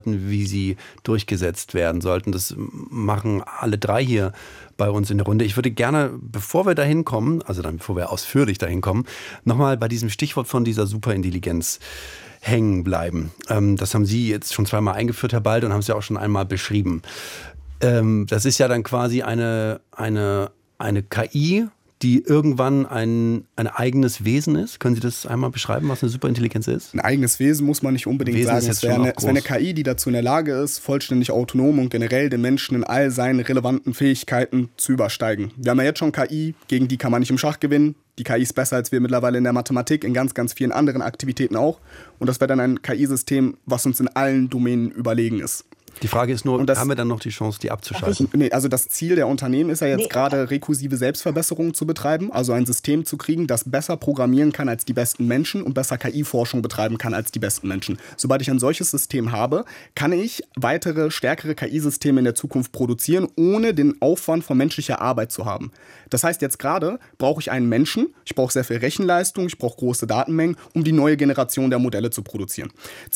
wie sie durchgesetzt werden sollten. Das machen alle drei hier bei uns in der Runde. Ich würde gerne, bevor wir dahin kommen, also dann bevor wir ausführlich dahin kommen, nochmal bei diesem Stichwort von dieser Superintelligenz hängen bleiben. Das haben Sie jetzt schon zweimal eingeführt, Herr Balde, und haben es ja auch schon einmal beschrieben. Das ist ja dann quasi eine KI, die irgendwann ein eigenes Wesen ist. Können Sie das einmal beschreiben, was eine Superintelligenz ist? Ein eigenes Wesen muss man nicht unbedingt Wesen sagen. Es wäre eine KI, die dazu in der Lage ist, vollständig autonom und generell den Menschen in all seinen relevanten Fähigkeiten zu übersteigen. Wir haben ja jetzt schon KI, gegen die kann man nicht im Schach gewinnen. Die KI ist besser als wir mittlerweile in der Mathematik, in ganz, ganz vielen anderen Aktivitäten auch. Und das wäre dann ein KI-System, was uns in allen Domänen überlegen ist. Die Frage ist nur, haben wir dann noch die Chance, die abzuschalten? Nee, also das Ziel der Unternehmen ist ja jetzt gerade, rekursive Selbstverbesserung zu betreiben, also ein System zu kriegen, das besser programmieren kann als die besten Menschen und besser KI-Forschung betreiben kann als die besten Menschen. Sobald ich ein solches System habe, kann ich weitere, stärkere KI-Systeme in der Zukunft produzieren, ohne den Aufwand von menschlicher Arbeit zu haben. Das heißt, jetzt gerade brauche ich einen Menschen, ich brauche sehr viel Rechenleistung, ich brauche große Datenmengen, um die neue Generation der Modelle zu produzieren.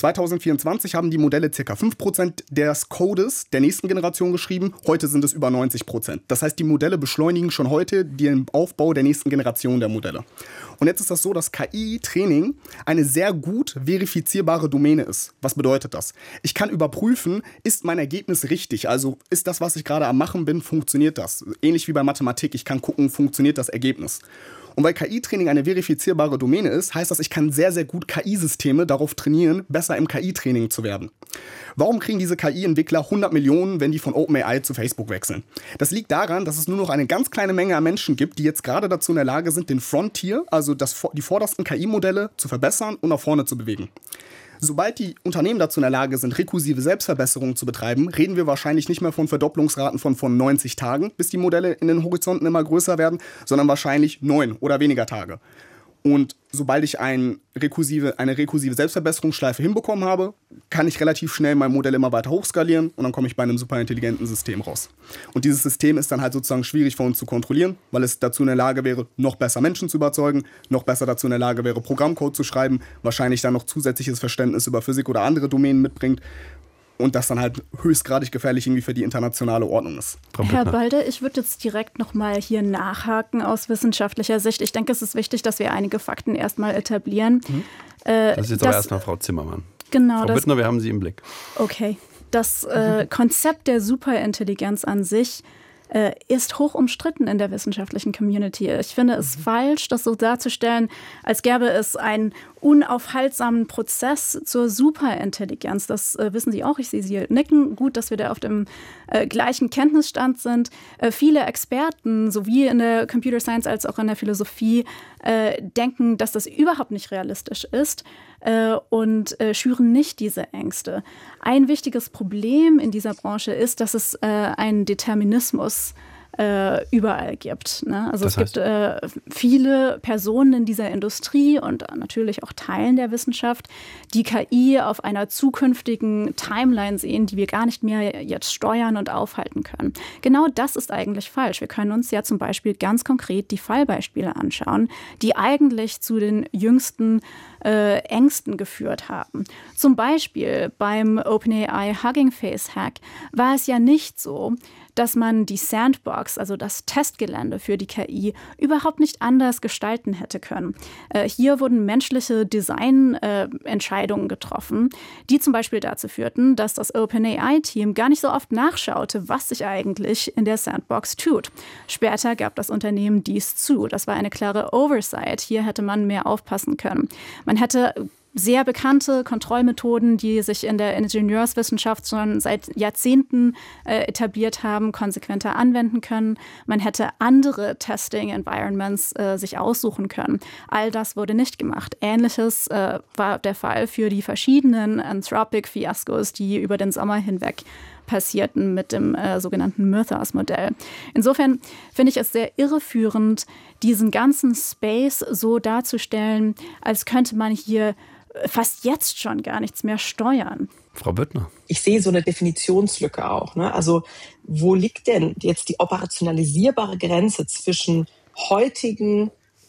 2024 haben die Modelle ca. 5% des Codes der nächsten Generation geschrieben, heute sind es über 90%. Das heißt, die Modelle beschleunigen schon heute den Aufbau der nächsten Generation der Modelle. Und jetzt ist das so, dass KI-Training eine sehr gut verifizierbare Domäne ist. Was bedeutet das? Ich kann überprüfen, ist mein Ergebnis richtig? Also ist das, was ich gerade am Machen bin, funktioniert das? Ähnlich wie bei Mathematik, ich kann gucken, funktioniert das Ergebnis? Und weil KI-Training eine verifizierbare Domäne ist, heißt das, ich kann sehr, sehr gut KI-Systeme darauf trainieren, besser im KI-Training zu werden. Warum kriegen diese KI-Entwickler 100 Millionen, wenn die von OpenAI zu Facebook wechseln? Das liegt daran, dass es nur noch eine ganz kleine Menge an Menschen gibt, die jetzt gerade dazu in der Lage sind, den Frontier, also die vordersten KI-Modelle zu verbessern und nach vorne zu bewegen. Sobald die Unternehmen dazu in der Lage sind, rekursive Selbstverbesserungen zu betreiben, reden wir wahrscheinlich nicht mehr von Verdopplungsraten von 90 Tagen, bis die Modelle in den Horizonten immer größer werden, sondern wahrscheinlich 9 oder weniger Tage. Und sobald ich eine rekursive Selbstverbesserungsschleife hinbekommen habe, kann ich relativ schnell mein Modell immer weiter hochskalieren und dann komme ich bei einem superintelligenten System raus. Und dieses System ist dann halt sozusagen schwierig für uns zu kontrollieren, weil es dazu in der Lage wäre, noch besser Menschen zu überzeugen, noch besser dazu in der Lage wäre, Programmcode zu schreiben, wahrscheinlich dann noch zusätzliches Verständnis über Physik oder andere Domänen mitbringt. Und das dann halt höchstgradig gefährlich irgendwie für die internationale Ordnung ist. Herr Balde, ich würde jetzt direkt nochmal hier nachhaken aus wissenschaftlicher Sicht. Ich denke, es ist wichtig, dass wir einige Fakten erstmal etablieren. Das ist jetzt aber erstmal Frau Zimmermann. Genau. Frau Büttner, wir haben Sie im Blick. Okay. Das Konzept der Superintelligenz an sich ist hoch umstritten in der wissenschaftlichen Community. Ich finde es falsch, das so darzustellen, als gäbe es einen unaufhaltsamen Prozess zur Superintelligenz. Das wissen Sie auch, ich sehe Sie nicken. Gut, dass wir da auf dem gleichen Kenntnisstand sind. Viele Experten, sowie in der Computer Science als auch in der Philosophie, denken, dass das überhaupt nicht realistisch ist und schüren nicht diese Ängste. Ein wichtiges Problem in dieser Branche ist, dass es einen Determinismus überall gibt. Ne? Also es gibt viele Personen in dieser Industrie und natürlich auch Teilen der Wissenschaft, die KI auf einer zukünftigen Timeline sehen, die wir gar nicht mehr jetzt steuern und aufhalten können. Genau das ist eigentlich falsch. Wir können uns ja zum Beispiel ganz konkret die Fallbeispiele anschauen, die eigentlich zu den jüngsten Ängsten geführt haben. Zum Beispiel beim OpenAI Hugging Face Hack war es ja nicht so, dass man die Sandbox, also das Testgelände für die KI, überhaupt nicht anders gestalten hätte können. Hier wurden menschliche Designentscheidungen getroffen, die zum Beispiel dazu führten, dass das OpenAI-Team gar nicht so oft nachschaute, was sich eigentlich in der Sandbox tut. Später gab das Unternehmen dies zu. Das war eine klare Oversight. Hier hätte man mehr aufpassen können. Man hätte sehr bekannte Kontrollmethoden, die sich in der Ingenieurswissenschaft schon seit Jahrzehnten etabliert haben, konsequenter anwenden können. Man hätte andere Testing-Environments sich aussuchen können. All das wurde nicht gemacht. Ähnliches war der Fall für die verschiedenen Anthropic-Fiaskos, die über den Sommer hinweg passierten mit dem sogenannten Mythos-Modell. Insofern finde ich es sehr irreführend, diesen ganzen Space so darzustellen, als könnte man hier fast jetzt schon gar nichts mehr steuern. Frau Büttner. Ich sehe so eine Definitionslücke auch. Ne? Also wo liegt denn jetzt die operationalisierbare Grenze zwischen heutigen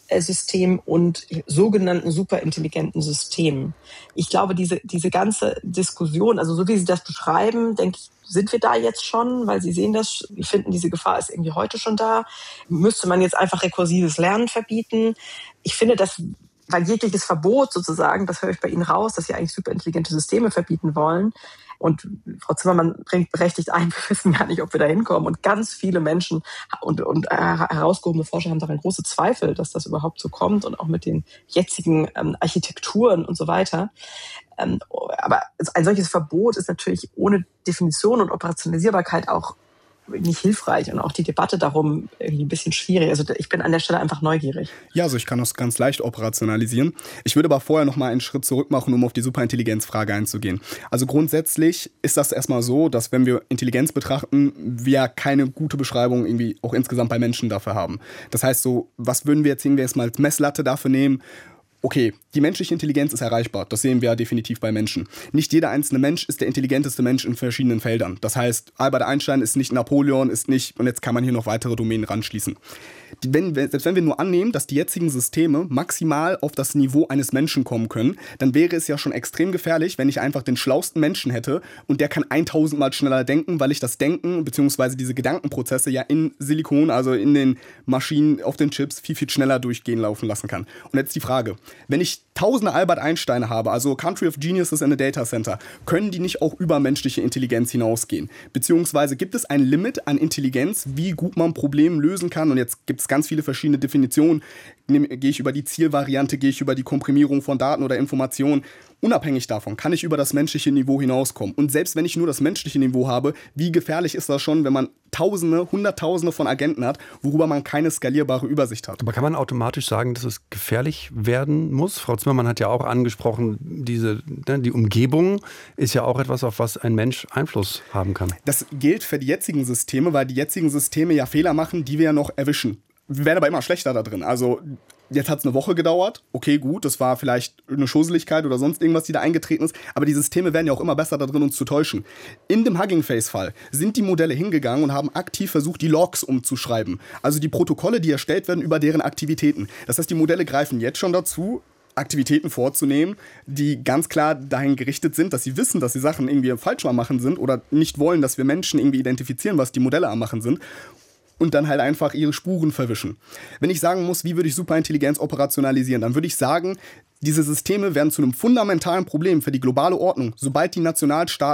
System und sogenannten superintelligenten Systemen. Ich glaube, diese ganze Diskussion, also so wie Sie das beschreiben, denke ich, sind wir da jetzt schon, weil Sie sehen das, Sie finden, diese Gefahr ist irgendwie heute schon da. Müsste man jetzt einfach rekursives Lernen verbieten? Ich finde, dass, weil jegliches Verbot sozusagen, das höre ich bei Ihnen raus, dass Sie eigentlich superintelligente Systeme verbieten wollen. Und Frau Zimmermann bringt berechtigt ein, wir wissen gar nicht, ob wir da hinkommen. Und ganz viele Menschen und herausgehobene Forscher haben daran große Zweifel, dass das überhaupt so kommt und auch mit den jetzigen Architekturen und so weiter. Aber ein solches Verbot ist natürlich ohne Definition und Operationalisierbarkeit auch nicht hilfreich und auch die Debatte darum irgendwie ein bisschen schwierig. Also ich bin an der Stelle einfach neugierig. Ja, also ich kann das ganz leicht operationalisieren. Ich würde aber vorher noch mal einen Schritt zurück machen, um auf die Superintelligenzfrage einzugehen. Also grundsätzlich ist das erstmal so, dass wenn wir Intelligenz betrachten, wir keine gute Beschreibung irgendwie auch insgesamt bei Menschen dafür haben. Das heißt so, was würden wir jetzt irgendwie erstmal als Messlatte dafür nehmen? Okay, die menschliche Intelligenz ist erreichbar. Das sehen wir ja definitiv bei Menschen. Nicht jeder einzelne Mensch ist der intelligenteste Mensch in verschiedenen Feldern. Das heißt, Albert Einstein ist nicht Napoleon, ist nicht, und jetzt kann man hier noch weitere Domänen ranschließen. Selbst wenn wir nur annehmen, dass die jetzigen Systeme maximal auf das Niveau eines Menschen kommen können, dann wäre es ja schon extrem gefährlich, wenn ich einfach den schlauesten Menschen hätte und der kann 1000 Mal schneller denken, weil ich das Denken bzw. diese Gedankenprozesse ja in Silikon, also in den Maschinen, auf den Chips, viel, viel schneller durchgehen laufen lassen kann. Und jetzt die Frage, wenn ich tausende Albert Einsteine habe, also Country of Geniuses in a Data Center, können die nicht auch über menschliche Intelligenz hinausgehen? Beziehungsweise gibt es ein Limit an Intelligenz, wie gut man Probleme lösen kann? Und jetzt gibt es ganz viele verschiedene Definitionen. Gehe ich über die Zielvariante, gehe ich über die Komprimierung von Daten oder Informationen? Unabhängig davon kann ich über das menschliche Niveau hinauskommen. Und selbst wenn ich nur das menschliche Niveau habe, wie gefährlich ist das schon, wenn man Tausende, Hunderttausende von Agenten hat, worüber man keine skalierbare Übersicht hat? Aber kann man automatisch sagen, dass es gefährlich werden muss? Frau Zimmermann hat ja auch angesprochen, die Umgebung ist ja auch etwas, auf was ein Mensch Einfluss haben kann. Das gilt für die jetzigen Systeme, weil die jetzigen Systeme ja Fehler machen, die wir ja noch erwischen. Wir werden aber immer schlechter da drin. Also jetzt hat es eine Woche gedauert. Okay, gut, das war vielleicht eine Schusseligkeit oder sonst irgendwas, die da eingetreten ist. Aber die Systeme werden ja auch immer besser da drin, uns zu täuschen. In dem Hugging Face-Fall sind die Modelle hingegangen und haben aktiv versucht, die Logs umzuschreiben. Also die Protokolle, die erstellt werden über deren Aktivitäten. Das heißt, die Modelle greifen jetzt schon dazu, Aktivitäten vorzunehmen, die ganz klar dahin gerichtet sind, dass sie wissen, dass sie Sachen irgendwie falsch am Machen sind oder nicht wollen, dass wir Menschen irgendwie identifizieren, was die Modelle am Machen sind. Und dann halt einfach ihre Spuren verwischen. Wenn ich sagen muss, wie würde ich Superintelligenz operationalisieren, dann würde ich sagen, diese Systeme werden zu einem fundamentalen Problem für die globale Ordnung, sobald die dazu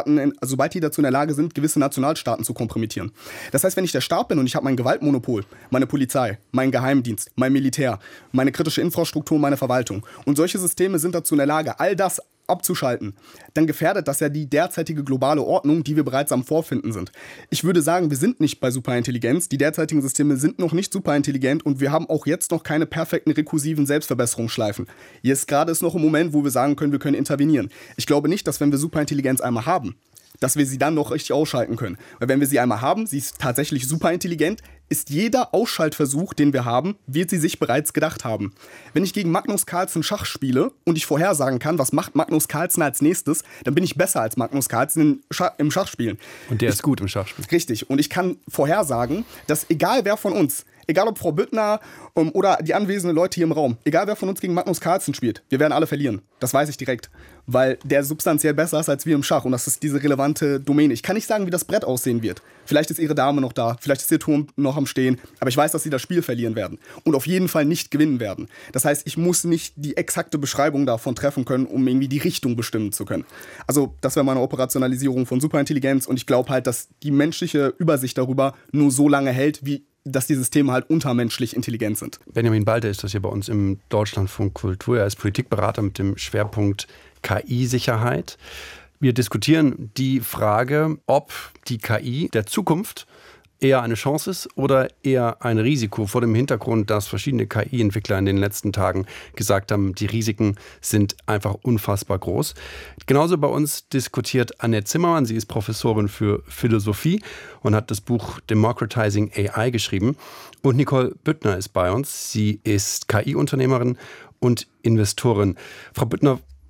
in der Lage sind, gewisse Nationalstaaten zu kompromittieren. Das heißt, wenn ich der Staat bin und ich habe mein Gewaltmonopol, meine Polizei, meinen Geheimdienst, mein Militär, meine kritische Infrastruktur, meine Verwaltung und solche Systeme sind dazu in der Lage, all das abzuschalten, dann gefährdet das ja die derzeitige globale Ordnung, die wir bereits am Vorfinden sind. Ich würde sagen, wir sind nicht bei Superintelligenz. Die derzeitigen Systeme sind noch nicht superintelligent und wir haben auch jetzt noch keine perfekten rekursiven Selbstverbesserungsschleifen. Jetzt gerade ist noch ein Moment, wo wir sagen können, wir können intervenieren. Ich glaube nicht, dass wenn wir Superintelligenz einmal haben, dass wir sie dann noch richtig ausschalten können. Weil wenn wir sie einmal haben, sie ist tatsächlich superintelligent, ist jeder Ausschaltversuch, den wir haben, wird sie sich bereits gedacht haben. Wenn ich gegen Magnus Carlsen Schach spiele und ich vorhersagen kann, was macht Magnus Carlsen als nächstes, dann bin ich besser als Magnus Carlsen im Schachspielen. Und der ist gut im Schachspielen. Richtig. Und ich kann vorhersagen, dass egal wer von uns, egal ob Frau Büttner oder die anwesenden Leute hier im Raum, egal wer von uns gegen Magnus Carlsen spielt, wir werden alle verlieren. Das weiß ich direkt. Weil der substanziell besser ist als wir im Schach. Und das ist diese relevante Domäne. Ich kann nicht sagen, wie das Brett aussehen wird. Vielleicht ist ihre Dame noch da, vielleicht ist ihr Turm noch am Stehen. Aber ich weiß, dass sie das Spiel verlieren werden. Und auf jeden Fall nicht gewinnen werden. Das heißt, ich muss nicht die exakte Beschreibung davon treffen können, um irgendwie die Richtung bestimmen zu können. Also das wäre meine Operationalisierung von Superintelligenz. Und ich glaube halt, dass die menschliche Übersicht darüber nur so lange hält, wie dass die Systeme halt untermenschlich intelligent sind. Benjamin Balter ist das hier bei uns im Deutschlandfunk Kultur. Er ist Politikberater mit dem Schwerpunkt KI-Sicherheit. Wir diskutieren die Frage, ob die KI der Zukunft eher eine Chance ist oder eher ein Risiko, vor dem Hintergrund, dass verschiedene KI-Entwickler in den letzten Tagen gesagt haben, die Risiken sind einfach unfassbar groß. Genauso bei uns diskutiert Annette Zimmermann. Sie ist Professorin für Philosophie und hat das Buch Democratizing AI geschrieben. Und Nicole Büttner ist bei uns. Sie ist KI-Unternehmerin und Investorin. Frau Büttner,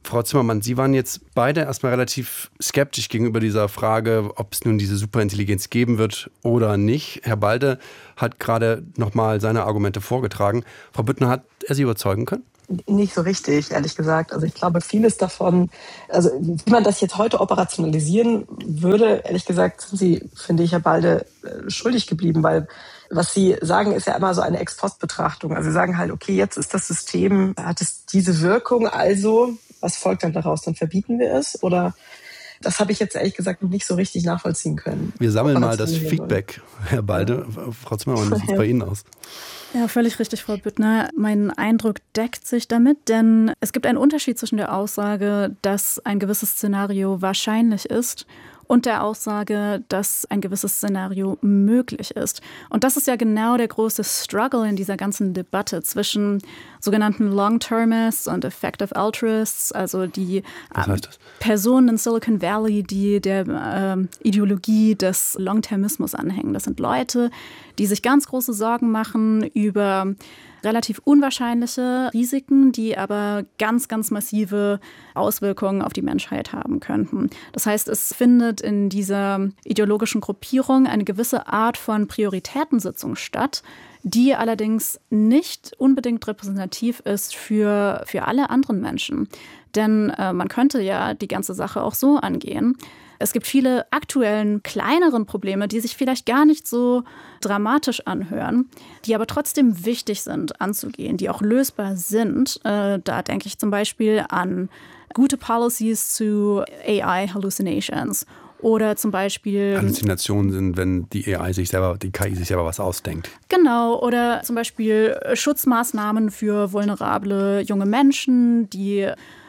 Frau Zimmermann, Sie waren jetzt beide erstmal relativ skeptisch gegenüber dieser Frage, ob es nun diese Superintelligenz geben wird oder nicht. Herr Balde hat gerade nochmal seine Argumente vorgetragen. Frau Büttner, hat er Sie überzeugen können? Nicht so richtig, ehrlich gesagt. Also ich glaube, vieles davon, also wie man das jetzt heute operationalisieren würde, ehrlich gesagt, sind Sie, finde ich, Herr Balde, schuldig geblieben, weil was Sie sagen, ist ja immer so eine Ex-Post-Betrachtung. Also Sie sagen halt, okay, jetzt ist das System, hat es diese Wirkung, also was folgt dann daraus? Dann verbieten wir es? Oder das habe ich jetzt ehrlich gesagt noch nicht so richtig nachvollziehen können. Wir sammeln mal das Feedback, Herr Balde. Ja. Frau Zimmermann, wie sieht es bei Ihnen aus? Ja, völlig richtig, Frau Büttner. Mein Eindruck deckt sich damit, denn es gibt einen Unterschied zwischen der Aussage, dass ein gewisses Szenario wahrscheinlich ist und der Aussage, dass ein gewisses Szenario möglich ist. Und das ist ja genau der große Struggle in dieser ganzen Debatte zwischen sogenannten Long-Termists und Effective Altruists, also die Personen in Silicon Valley, die der Ideologie des Long-Termismus anhängen. Das sind Leute, die sich ganz große Sorgen machen über relativ unwahrscheinliche Risiken, die aber ganz, ganz massive Auswirkungen auf die Menschheit haben könnten. Das heißt, es findet in dieser ideologischen Gruppierung eine gewisse Art von Prioritätensitzung statt, die allerdings nicht unbedingt repräsentativ ist für alle anderen Menschen. Denn man könnte ja die ganze Sache auch so angehen. Es gibt viele aktuellen, kleineren Probleme, die sich vielleicht gar nicht so dramatisch anhören, die aber trotzdem wichtig sind anzugehen, die auch lösbar sind. Da denke ich zum Beispiel an gute Policies zu AI-Hallucinations. Oder zum Beispiel Halluzinationen sind, wenn die KI sich selber was ausdenkt. Genau, oder zum Beispiel Schutzmaßnahmen für vulnerable junge Menschen, die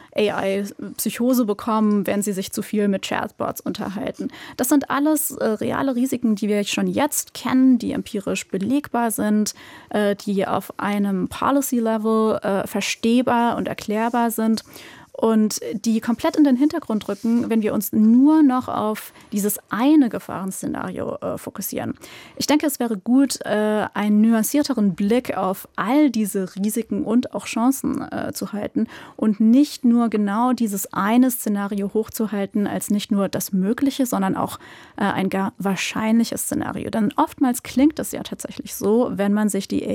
AI-Psychose bekommen, wenn sie sich zu viel mit Chatbots unterhalten. Das sind alles reale Risiken, die wir schon jetzt kennen, die empirisch belegbar sind, die auf einem Policy-Level verstehbar und erklärbar sind. Und die komplett in den Hintergrund rücken, wenn wir uns nur noch auf dieses eine Gefahrenszenario fokussieren. Ich denke, es wäre gut, einen nuancierteren Blick auf all diese Risiken und auch Chancen zu halten und nicht nur genau dieses eine Szenario hochzuhalten als nicht nur das Mögliche, sondern auch ein gar wahrscheinliches Szenario. Denn oftmals klingt es ja tatsächlich so, wenn man sich die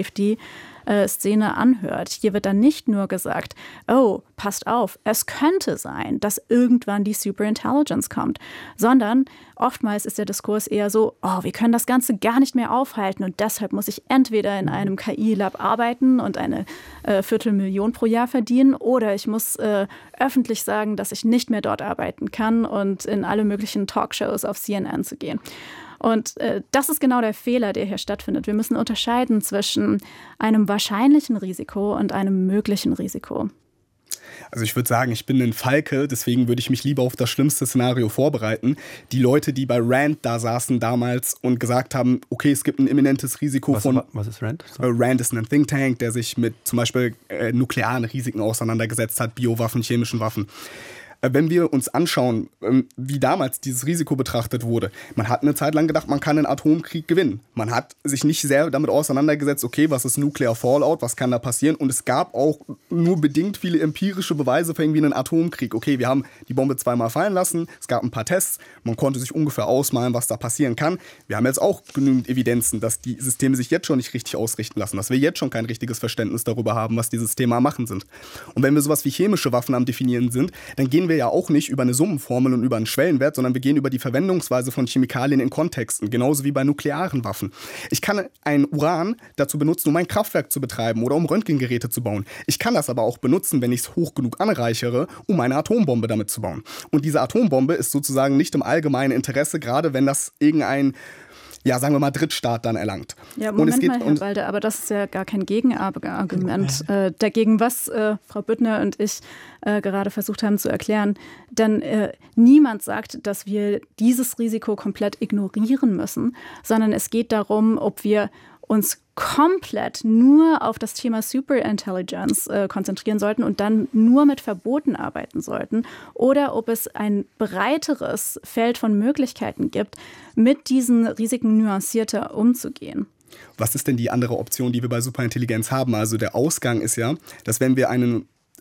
AI-Safety-Szene anhört. Hier wird dann nicht nur gesagt, oh, passt auf, es könnte sein, dass irgendwann die Superintelligence kommt, sondern oftmals ist der Diskurs eher so, oh, wir können das Ganze gar nicht mehr aufhalten und deshalb muss ich entweder in einem KI-Lab arbeiten und eine Viertelmillion pro Jahr verdienen oder ich muss öffentlich sagen, dass ich nicht mehr dort arbeiten kann und in alle möglichen Talkshows auf CNN zu gehen. Und das ist genau der Fehler, der hier stattfindet. Wir müssen unterscheiden zwischen einem wahrscheinlichen Risiko und einem möglichen Risiko. Also ich würde sagen, ich bin ein Falke, deswegen würde ich mich lieber auf das schlimmste Szenario vorbereiten. Die Leute, die bei RAND da saßen damals und gesagt haben, okay, es gibt ein imminentes Risiko Was ist RAND? RAND ist ein Think Tank, der sich mit zum Beispiel nuklearen Risiken auseinandergesetzt hat, Biowaffen, chemischen Waffen. Wenn wir uns anschauen, wie damals dieses Risiko betrachtet wurde, man hat eine Zeit lang gedacht, man kann einen Atomkrieg gewinnen. Man hat sich nicht sehr damit auseinandergesetzt, okay, was ist Nuclear Fallout, was kann da passieren? Und es gab auch nur bedingt viele empirische Beweise für irgendwie einen Atomkrieg. Okay, wir haben die Bombe zweimal fallen lassen, es gab ein paar Tests, man konnte sich ungefähr ausmalen, was da passieren kann. Wir haben jetzt auch genügend Evidenzen, dass die Systeme sich jetzt schon nicht richtig ausrichten lassen, dass wir jetzt schon kein richtiges Verständnis darüber haben, was diese Systeme am Machen sind. Und wenn wir sowas wie chemische Waffen am Definieren sind, dann gehen wir ja auch nicht über eine Summenformel und über einen Schwellenwert, sondern wir gehen über die Verwendungsweise von Chemikalien in Kontexten, genauso wie bei nuklearen Waffen. Ich kann ein Uran dazu benutzen, um ein Kraftwerk zu betreiben oder um Röntgengeräte zu bauen. Ich kann das aber auch benutzen, wenn ich es hoch genug anreichere, um eine Atombombe damit zu bauen. Und diese Atombombe ist sozusagen nicht im allgemeinen Interesse, gerade wenn das irgendein, ja, sagen wir mal, Drittstaat dann erlangt. Ja, Moment mal, Herr Balde, aber das ist ja gar kein Gegenargument dagegen, was Frau Büttner und ich gerade versucht haben zu erklären. Denn niemand sagt, dass wir dieses Risiko komplett ignorieren müssen, sondern es geht darum, ob wir uns komplett nur auf das Thema Superintelligence konzentrieren sollten und dann nur mit Verboten arbeiten sollten oder ob es ein breiteres Feld von Möglichkeiten gibt, mit diesen Risiken nuancierter umzugehen. Was ist denn die andere Option, die wir bei Superintelligenz haben? Also der Ausgang ist ja, dass wenn wir einen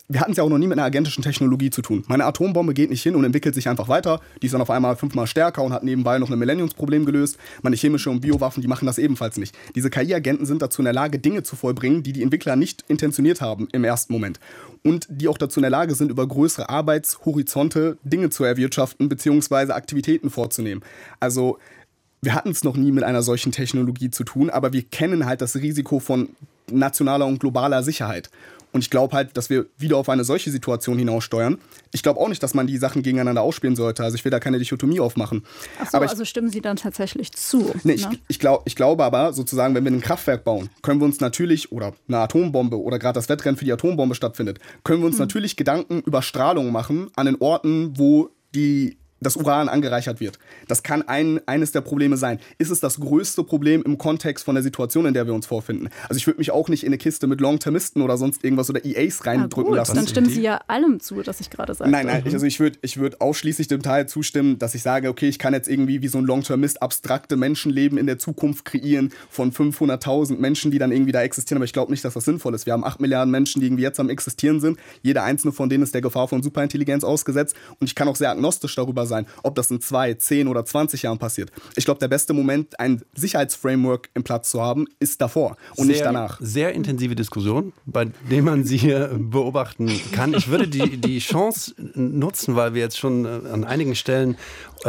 wir hatten es ja auch noch nie mit einer agentischen Technologie zu tun. Meine Atombombe geht nicht hin und entwickelt sich einfach weiter. Die ist dann auf einmal 5-mal stärker und hat nebenbei noch ein Millenniumsproblem gelöst. Meine chemische und Biowaffen, die machen das ebenfalls nicht. Diese KI-Agenten sind dazu in der Lage, Dinge zu vollbringen, die die Entwickler nicht intentioniert haben im ersten Moment. Und die auch dazu in der Lage sind, über größere Arbeitshorizonte Dinge zu erwirtschaften bzw. Aktivitäten vorzunehmen. Also wir hatten es noch nie mit einer solchen Technologie zu tun, aber wir kennen halt das Risiko von nationaler und globaler Sicherheit. Und ich glaube halt, dass wir wieder auf eine solche Situation hinaussteuern. Ich glaube auch nicht, dass man die Sachen gegeneinander ausspielen sollte. Also ich will da keine Dichotomie aufmachen. Ach so, also stimmen Sie dann tatsächlich zu? Nee, ne? ich glaube aber, sozusagen, wenn wir ein Kraftwerk bauen, können wir uns natürlich, oder eine Atombombe oder gerade das Wettrennen für die Atombombe stattfindet, können wir uns natürlich Gedanken über Strahlung machen an den Orten, wo das Uran angereichert wird. Das kann eines der Probleme sein. Ist es das größte Problem im Kontext von der Situation, in der wir uns vorfinden? Also ich würde mich auch nicht in eine Kiste mit Long-Termisten oder sonst irgendwas oder EAs reindrücken lassen. Dann stimmen Sie ja allem zu, dass ich gerade sage. Nein, also ich würd ausschließlich dem Teil zustimmen, dass ich sage, okay, ich kann jetzt irgendwie wie so ein Long-Termist abstrakte Menschenleben in der Zukunft kreieren von 500.000 Menschen, die dann irgendwie da existieren. Aber ich glaube nicht, dass das sinnvoll ist. Wir haben 8 Milliarden Menschen, die irgendwie jetzt am Existieren sind. Jeder einzelne von denen ist der Gefahr von Superintelligenz ausgesetzt. Und ich kann auch sehr agnostisch darüber sein, ob das in 2, 10 oder 20 Jahren passiert. Ich glaube, der beste Moment, ein Sicherheitsframework im Platz zu haben, ist davor und nicht danach. Sehr intensive Diskussion, bei der man sie hier beobachten kann. Ich würde die Chance nutzen, weil wir jetzt schon an einigen Stellen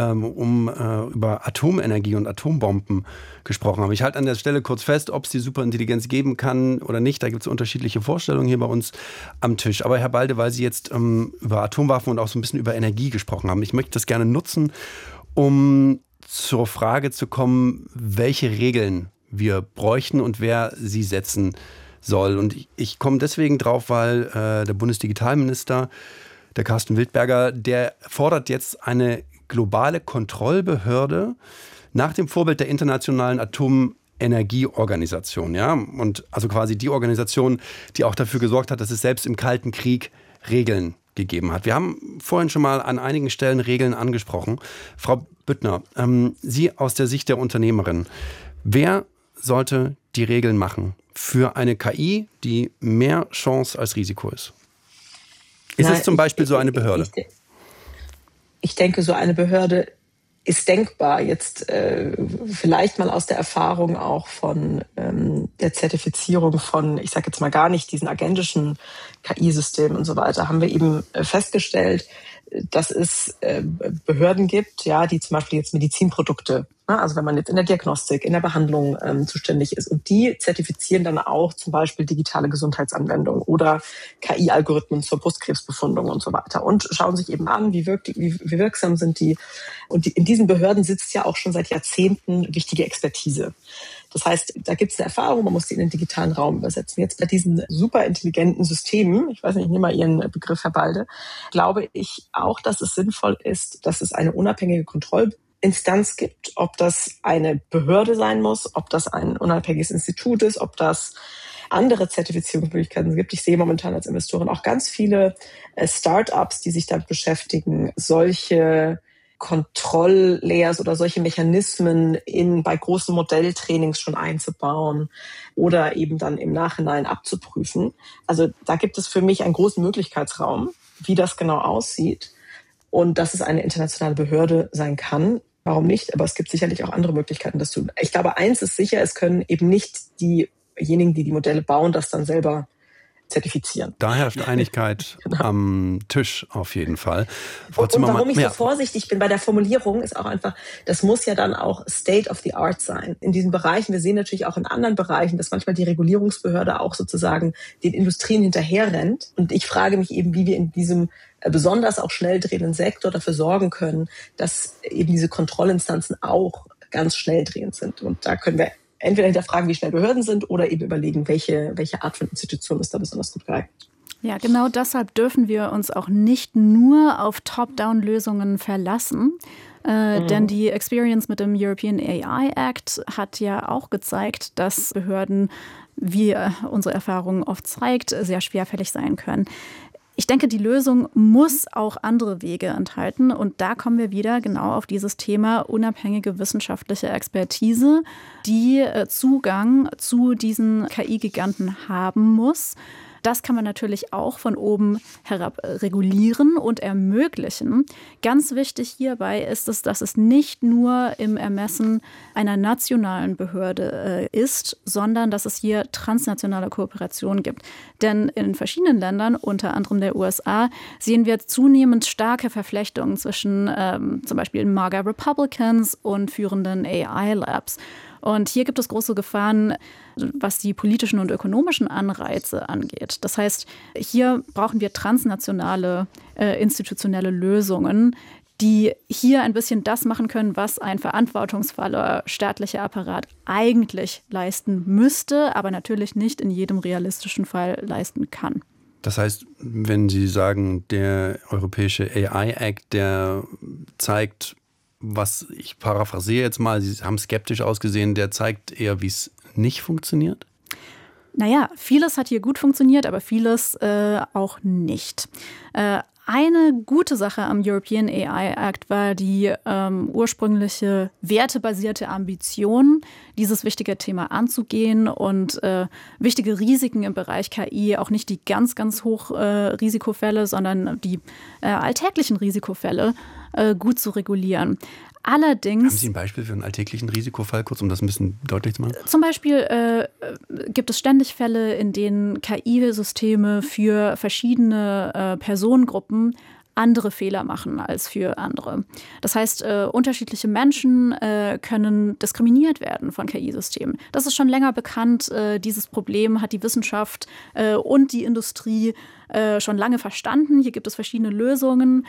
über Atomenergie und Atombomben gesprochen haben. Ich halte an der Stelle kurz fest, ob es die Superintelligenz geben kann oder nicht. Da gibt es unterschiedliche Vorstellungen hier bei uns am Tisch. Aber Herr Balde, weil Sie jetzt über Atomwaffen und auch so ein bisschen über Energie gesprochen haben, ich möchte das gerne nutzen, um zur Frage zu kommen, welche Regeln wir bräuchten und wer sie setzen soll. Und ich komme deswegen drauf, weil der Bundesdigitalminister, der Carsten Wildberger, der fordert jetzt eine globale Kontrollbehörde nach dem Vorbild der Internationalen Atomenergieorganisation. Ja? Und also quasi die Organisation, die auch dafür gesorgt hat, dass es selbst im Kalten Krieg Regeln gegeben hat. Wir haben vorhin schon mal an einigen Stellen Regeln angesprochen. Frau Büttner, Sie aus der Sicht der Unternehmerin, wer sollte die Regeln machen für eine KI, die mehr Chance als Risiko ist? Ist es zum Beispiel so eine Behörde? Ich denke, so eine Behörde ist denkbar. Jetzt vielleicht mal aus der Erfahrung auch von der Zertifizierung von, ich sage jetzt mal gar nicht diesen agentischen KI-Systemen und so weiter, haben wir eben festgestellt, dass es Behörden gibt, ja, die zum Beispiel jetzt Medizinprodukte, also wenn man jetzt in der Diagnostik, in der Behandlung zuständig ist, und die zertifizieren dann auch zum Beispiel digitale Gesundheitsanwendungen oder KI-Algorithmen zur Brustkrebsbefundung und so weiter und schauen sich eben an, wie wirksam sind die. Und in diesen Behörden sitzt ja auch schon seit Jahrzehnten wichtige Expertise. Das heißt, da gibt es eine Erfahrung, man muss die in den digitalen Raum übersetzen. Jetzt bei diesen superintelligenten Systemen, ich weiß nicht, ich nehme mal Ihren Begriff, Herr Balde, glaube ich auch, dass es sinnvoll ist, dass es eine unabhängige Kontrollinstanz gibt, ob das eine Behörde sein muss, ob das ein unabhängiges Institut ist, ob das andere Zertifizierungsmöglichkeiten gibt. Ich sehe momentan als Investorin auch ganz viele Start-ups, die sich damit beschäftigen, solche Kontrolllayers oder solche Mechanismen bei großen Modelltrainings schon einzubauen oder eben dann im Nachhinein abzuprüfen. Also da gibt es für mich einen großen Möglichkeitsraum, wie das genau aussieht und dass es eine internationale Behörde sein kann. Warum nicht? Aber es gibt sicherlich auch andere Möglichkeiten, das zu tun. Ich glaube, eins ist sicher, es können eben nicht diejenigen, die die Modelle bauen, das dann selber zertifizieren. Da herrscht Einigkeit genau. Am Tisch auf jeden Fall. Und warum ich so vorsichtig bin bei der Formulierung, ist auch einfach, das muss ja dann auch State of the Art sein. In diesen Bereichen, wir sehen natürlich auch in anderen Bereichen, dass manchmal die Regulierungsbehörde auch sozusagen den Industrien hinterherrennt. Und ich frage mich eben, wie wir in diesem besonders auch schnell drehenden Sektor dafür sorgen können, dass eben diese Kontrollinstanzen auch ganz schnell drehend sind. Und da können wir entweder hinterfragen, wie schnell Behörden sind, oder eben überlegen, welche Art von Institution ist da besonders gut geeignet. Ja, genau deshalb dürfen wir uns auch nicht nur auf Top-Down-Lösungen verlassen. Denn die Experience mit dem European AI Act hat ja auch gezeigt, dass Behörden, wie unsere Erfahrung oft zeigt, sehr schwerfällig sein können. Ich denke, die Lösung muss auch andere Wege enthalten. Und da kommen wir wieder genau auf dieses Thema unabhängige wissenschaftliche Expertise, die Zugang zu diesen KI-Giganten haben muss. Das kann man natürlich auch von oben herab regulieren und ermöglichen. Ganz wichtig hierbei ist es, dass es nicht nur im Ermessen einer nationalen Behörde ist, sondern dass es hier transnationale Kooperation gibt. Denn in verschiedenen Ländern, unter anderem der USA, sehen wir zunehmend starke Verflechtungen zwischen zum Beispiel MAGA Republicans und führenden AI-Labs. Und hier gibt es große Gefahren, was die politischen und ökonomischen Anreize angeht. Das heißt, hier brauchen wir transnationale institutionelle Lösungen, die hier ein bisschen das machen können, was ein verantwortungsvoller staatlicher Apparat eigentlich leisten müsste, aber natürlich nicht in jedem realistischen Fall leisten kann. Das heißt, wenn Sie sagen, der europäische AI-Act, der zeigt, was ich paraphrasiere jetzt mal, Sie haben skeptisch ausgesehen, der zeigt eher, wie es nicht funktioniert? Naja, vieles hat hier gut funktioniert, aber vieles auch nicht. Eine gute Sache am European AI Act war die ursprüngliche wertebasierte Ambition, dieses wichtige Thema anzugehen und wichtige Risiken im Bereich KI, auch nicht die ganz, ganz hoch Risikofälle, sondern die alltäglichen Risikofälle gut zu regulieren. Allerdings, haben Sie ein Beispiel für einen alltäglichen Risikofall, kurz um das ein bisschen deutlich zu machen? Zum Beispiel gibt es ständig Fälle, in denen KI-Systeme für verschiedene Personengruppen andere Fehler machen als für andere. Das heißt, unterschiedliche Menschen können diskriminiert werden von KI-Systemen. Das ist schon länger bekannt. Dieses Problem hat die Wissenschaft und die Industrie schon lange verstanden. Hier gibt es verschiedene Lösungen.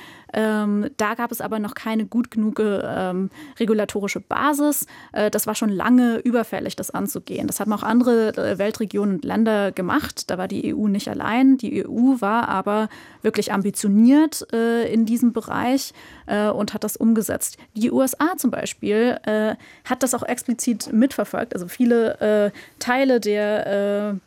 Da gab es aber noch keine gut genug regulatorische Basis. Das war schon lange überfällig, das anzugehen. Das haben auch andere Weltregionen und Länder gemacht. Da war die EU nicht allein. Die EU war aber wirklich ambitioniert in diesem Bereich und hat das umgesetzt. Die USA zum Beispiel hat das auch explizit mitverfolgt. Also viele Teile der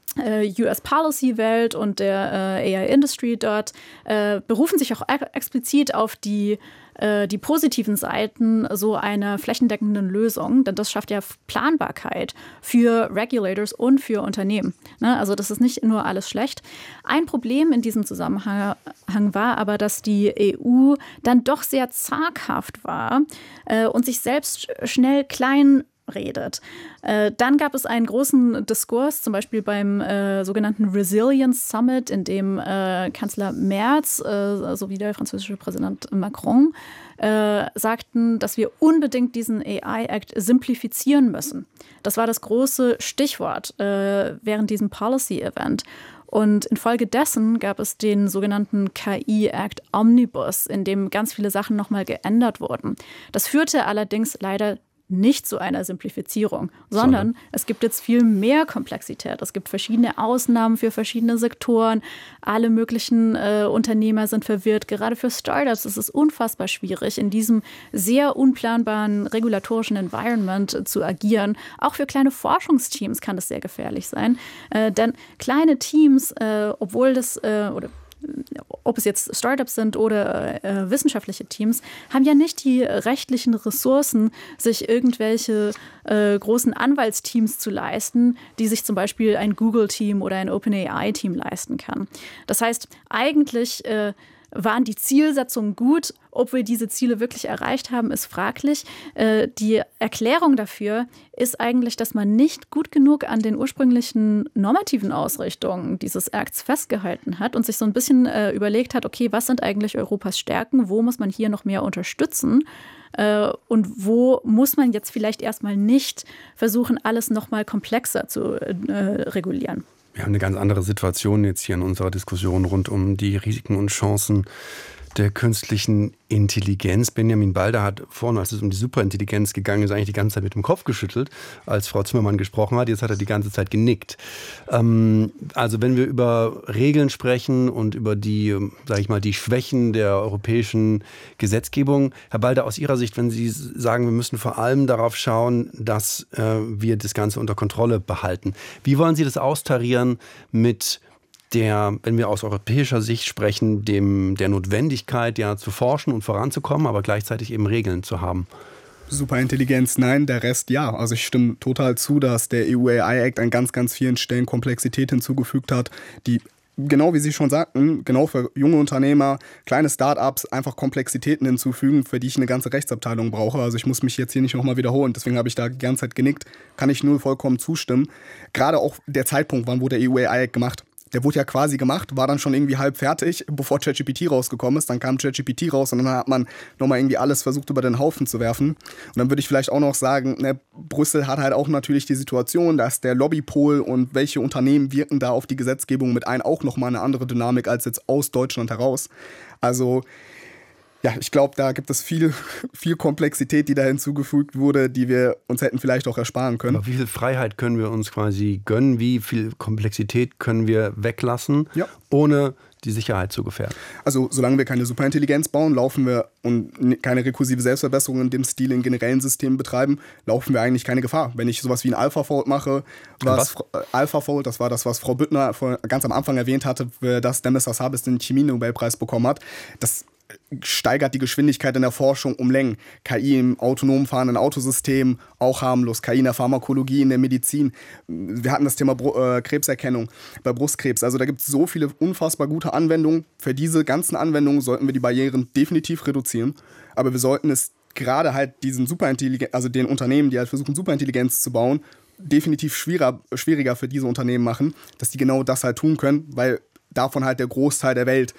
US-Policy-Welt und der AI-Industry dort berufen sich auch explizit auf die positiven Seiten so einer flächendeckenden Lösung, denn das schafft ja Planbarkeit für Regulators und für Unternehmen. Ne? Also das ist nicht nur alles schlecht. Ein Problem in diesem Zusammenhang war aber, dass die EU dann doch sehr zaghaft war und sich selbst schnell klein redet. Dann gab es einen großen Diskurs, zum Beispiel beim sogenannten Resilience Summit, in dem Kanzler Merz sowie der französische Präsident Macron sagten, dass wir unbedingt diesen AI-Act simplifizieren müssen. Das war das große Stichwort während diesem Policy-Event. Und infolgedessen gab es den sogenannten KI-Act Omnibus, in dem ganz viele Sachen nochmal geändert wurden. Das führte allerdings leider nicht zu einer Simplifizierung, sondern es gibt jetzt viel mehr Komplexität. Es gibt verschiedene Ausnahmen für verschiedene Sektoren. Alle möglichen Unternehmer sind verwirrt. Gerade für Startups ist es unfassbar schwierig, in diesem sehr unplanbaren regulatorischen Environment zu agieren. Auch für kleine Forschungsteams kann das sehr gefährlich sein. Denn kleine Teams, ob es jetzt Startups sind oder wissenschaftliche Teams, haben ja nicht die rechtlichen Ressourcen, sich irgendwelche großen Anwaltsteams zu leisten, die sich zum Beispiel ein Google-Team oder ein OpenAI-Team leisten kann. Das heißt, eigentlich waren die Zielsetzungen gut. Ob wir diese Ziele wirklich erreicht haben, ist fraglich. Die Erklärung dafür ist eigentlich, dass man nicht gut genug an den ursprünglichen normativen Ausrichtungen dieses Acts festgehalten hat und sich so ein bisschen überlegt hat, okay, was sind eigentlich Europas Stärken? Wo muss man hier noch mehr unterstützen? Und wo muss man jetzt vielleicht erstmal nicht versuchen, alles noch mal komplexer zu regulieren? Wir haben eine ganz andere Situation jetzt hier in unserer Diskussion rund um die Risiken und Chancen der künstlichen Intelligenz. Benjamin Balder hat vorhin, als es um die Superintelligenz gegangen ist, eigentlich die ganze Zeit mit dem Kopf geschüttelt, als Frau Zimmermann gesprochen hat. Jetzt hat er die ganze Zeit genickt. Also wenn wir über Regeln sprechen und über die, sage ich mal, die Schwächen der europäischen Gesetzgebung, Herr Balder, aus Ihrer Sicht, wenn Sie sagen, wir müssen vor allem darauf schauen, dass wir das Ganze unter Kontrolle behalten. Wie wollen Sie das austarieren mit wenn wir aus europäischer Sicht sprechen, der Notwendigkeit, ja, zu forschen und voranzukommen, aber gleichzeitig eben Regeln zu haben? Superintelligenz, nein, der Rest ja. Also ich stimme total zu, dass der EU-AI-Act an ganz, ganz vielen Stellen Komplexität hinzugefügt hat, die, genau wie Sie schon sagten, genau für junge Unternehmer, kleine Startups einfach Komplexitäten hinzufügen, für die ich eine ganze Rechtsabteilung brauche. Also ich muss mich jetzt hier nicht nochmal wiederholen, deswegen habe ich da die ganze Zeit genickt, kann ich nur vollkommen zustimmen. Gerade auch der Zeitpunkt, wann wurde der EU-AI-Act gemacht? Der wurde ja quasi gemacht, war dann schon irgendwie halb fertig, bevor ChatGPT rausgekommen ist. Dann kam ChatGPT raus und dann hat man nochmal irgendwie alles versucht, über den Haufen zu werfen. Und dann würde ich vielleicht auch noch sagen, Brüssel hat halt auch natürlich die Situation, dass der Lobbypol und welche Unternehmen wirken da auf die Gesetzgebung mit ein auch nochmal eine andere Dynamik als jetzt aus Deutschland heraus. Also ja, ich glaube, da gibt es viel Komplexität, die da hinzugefügt wurde, die wir uns hätten vielleicht auch ersparen können. Aber wie viel Freiheit können wir uns quasi gönnen? Wie viel Komplexität können wir weglassen, ohne die Sicherheit zu gefährden? Also solange wir keine Superintelligenz bauen, laufen wir und keine rekursive Selbstverbesserung in dem Stil in generellen Systemen betreiben, laufen wir eigentlich keine Gefahr. Wenn ich sowas wie ein AlphaFold mache, AlphaFold, das war das, was Frau Büttner ganz am Anfang erwähnt hatte, dass Demis Hassabis den Chemie-Nobelpreis bekommen hat, das steigert die Geschwindigkeit in der Forschung um Längen. KI im autonom fahrenden Autosystem, auch harmlos. KI in der Pharmakologie, in der Medizin. Wir hatten das Thema Krebserkennung bei Brustkrebs. Also da gibt es so viele unfassbar gute Anwendungen. Für diese ganzen Anwendungen sollten wir die Barrieren definitiv reduzieren. Aber wir sollten es gerade halt diesen den Unternehmen, die halt versuchen, Superintelligenz zu bauen, definitiv schwieriger für diese Unternehmen machen, dass die genau das halt tun können, weil davon halt der Großteil der Welt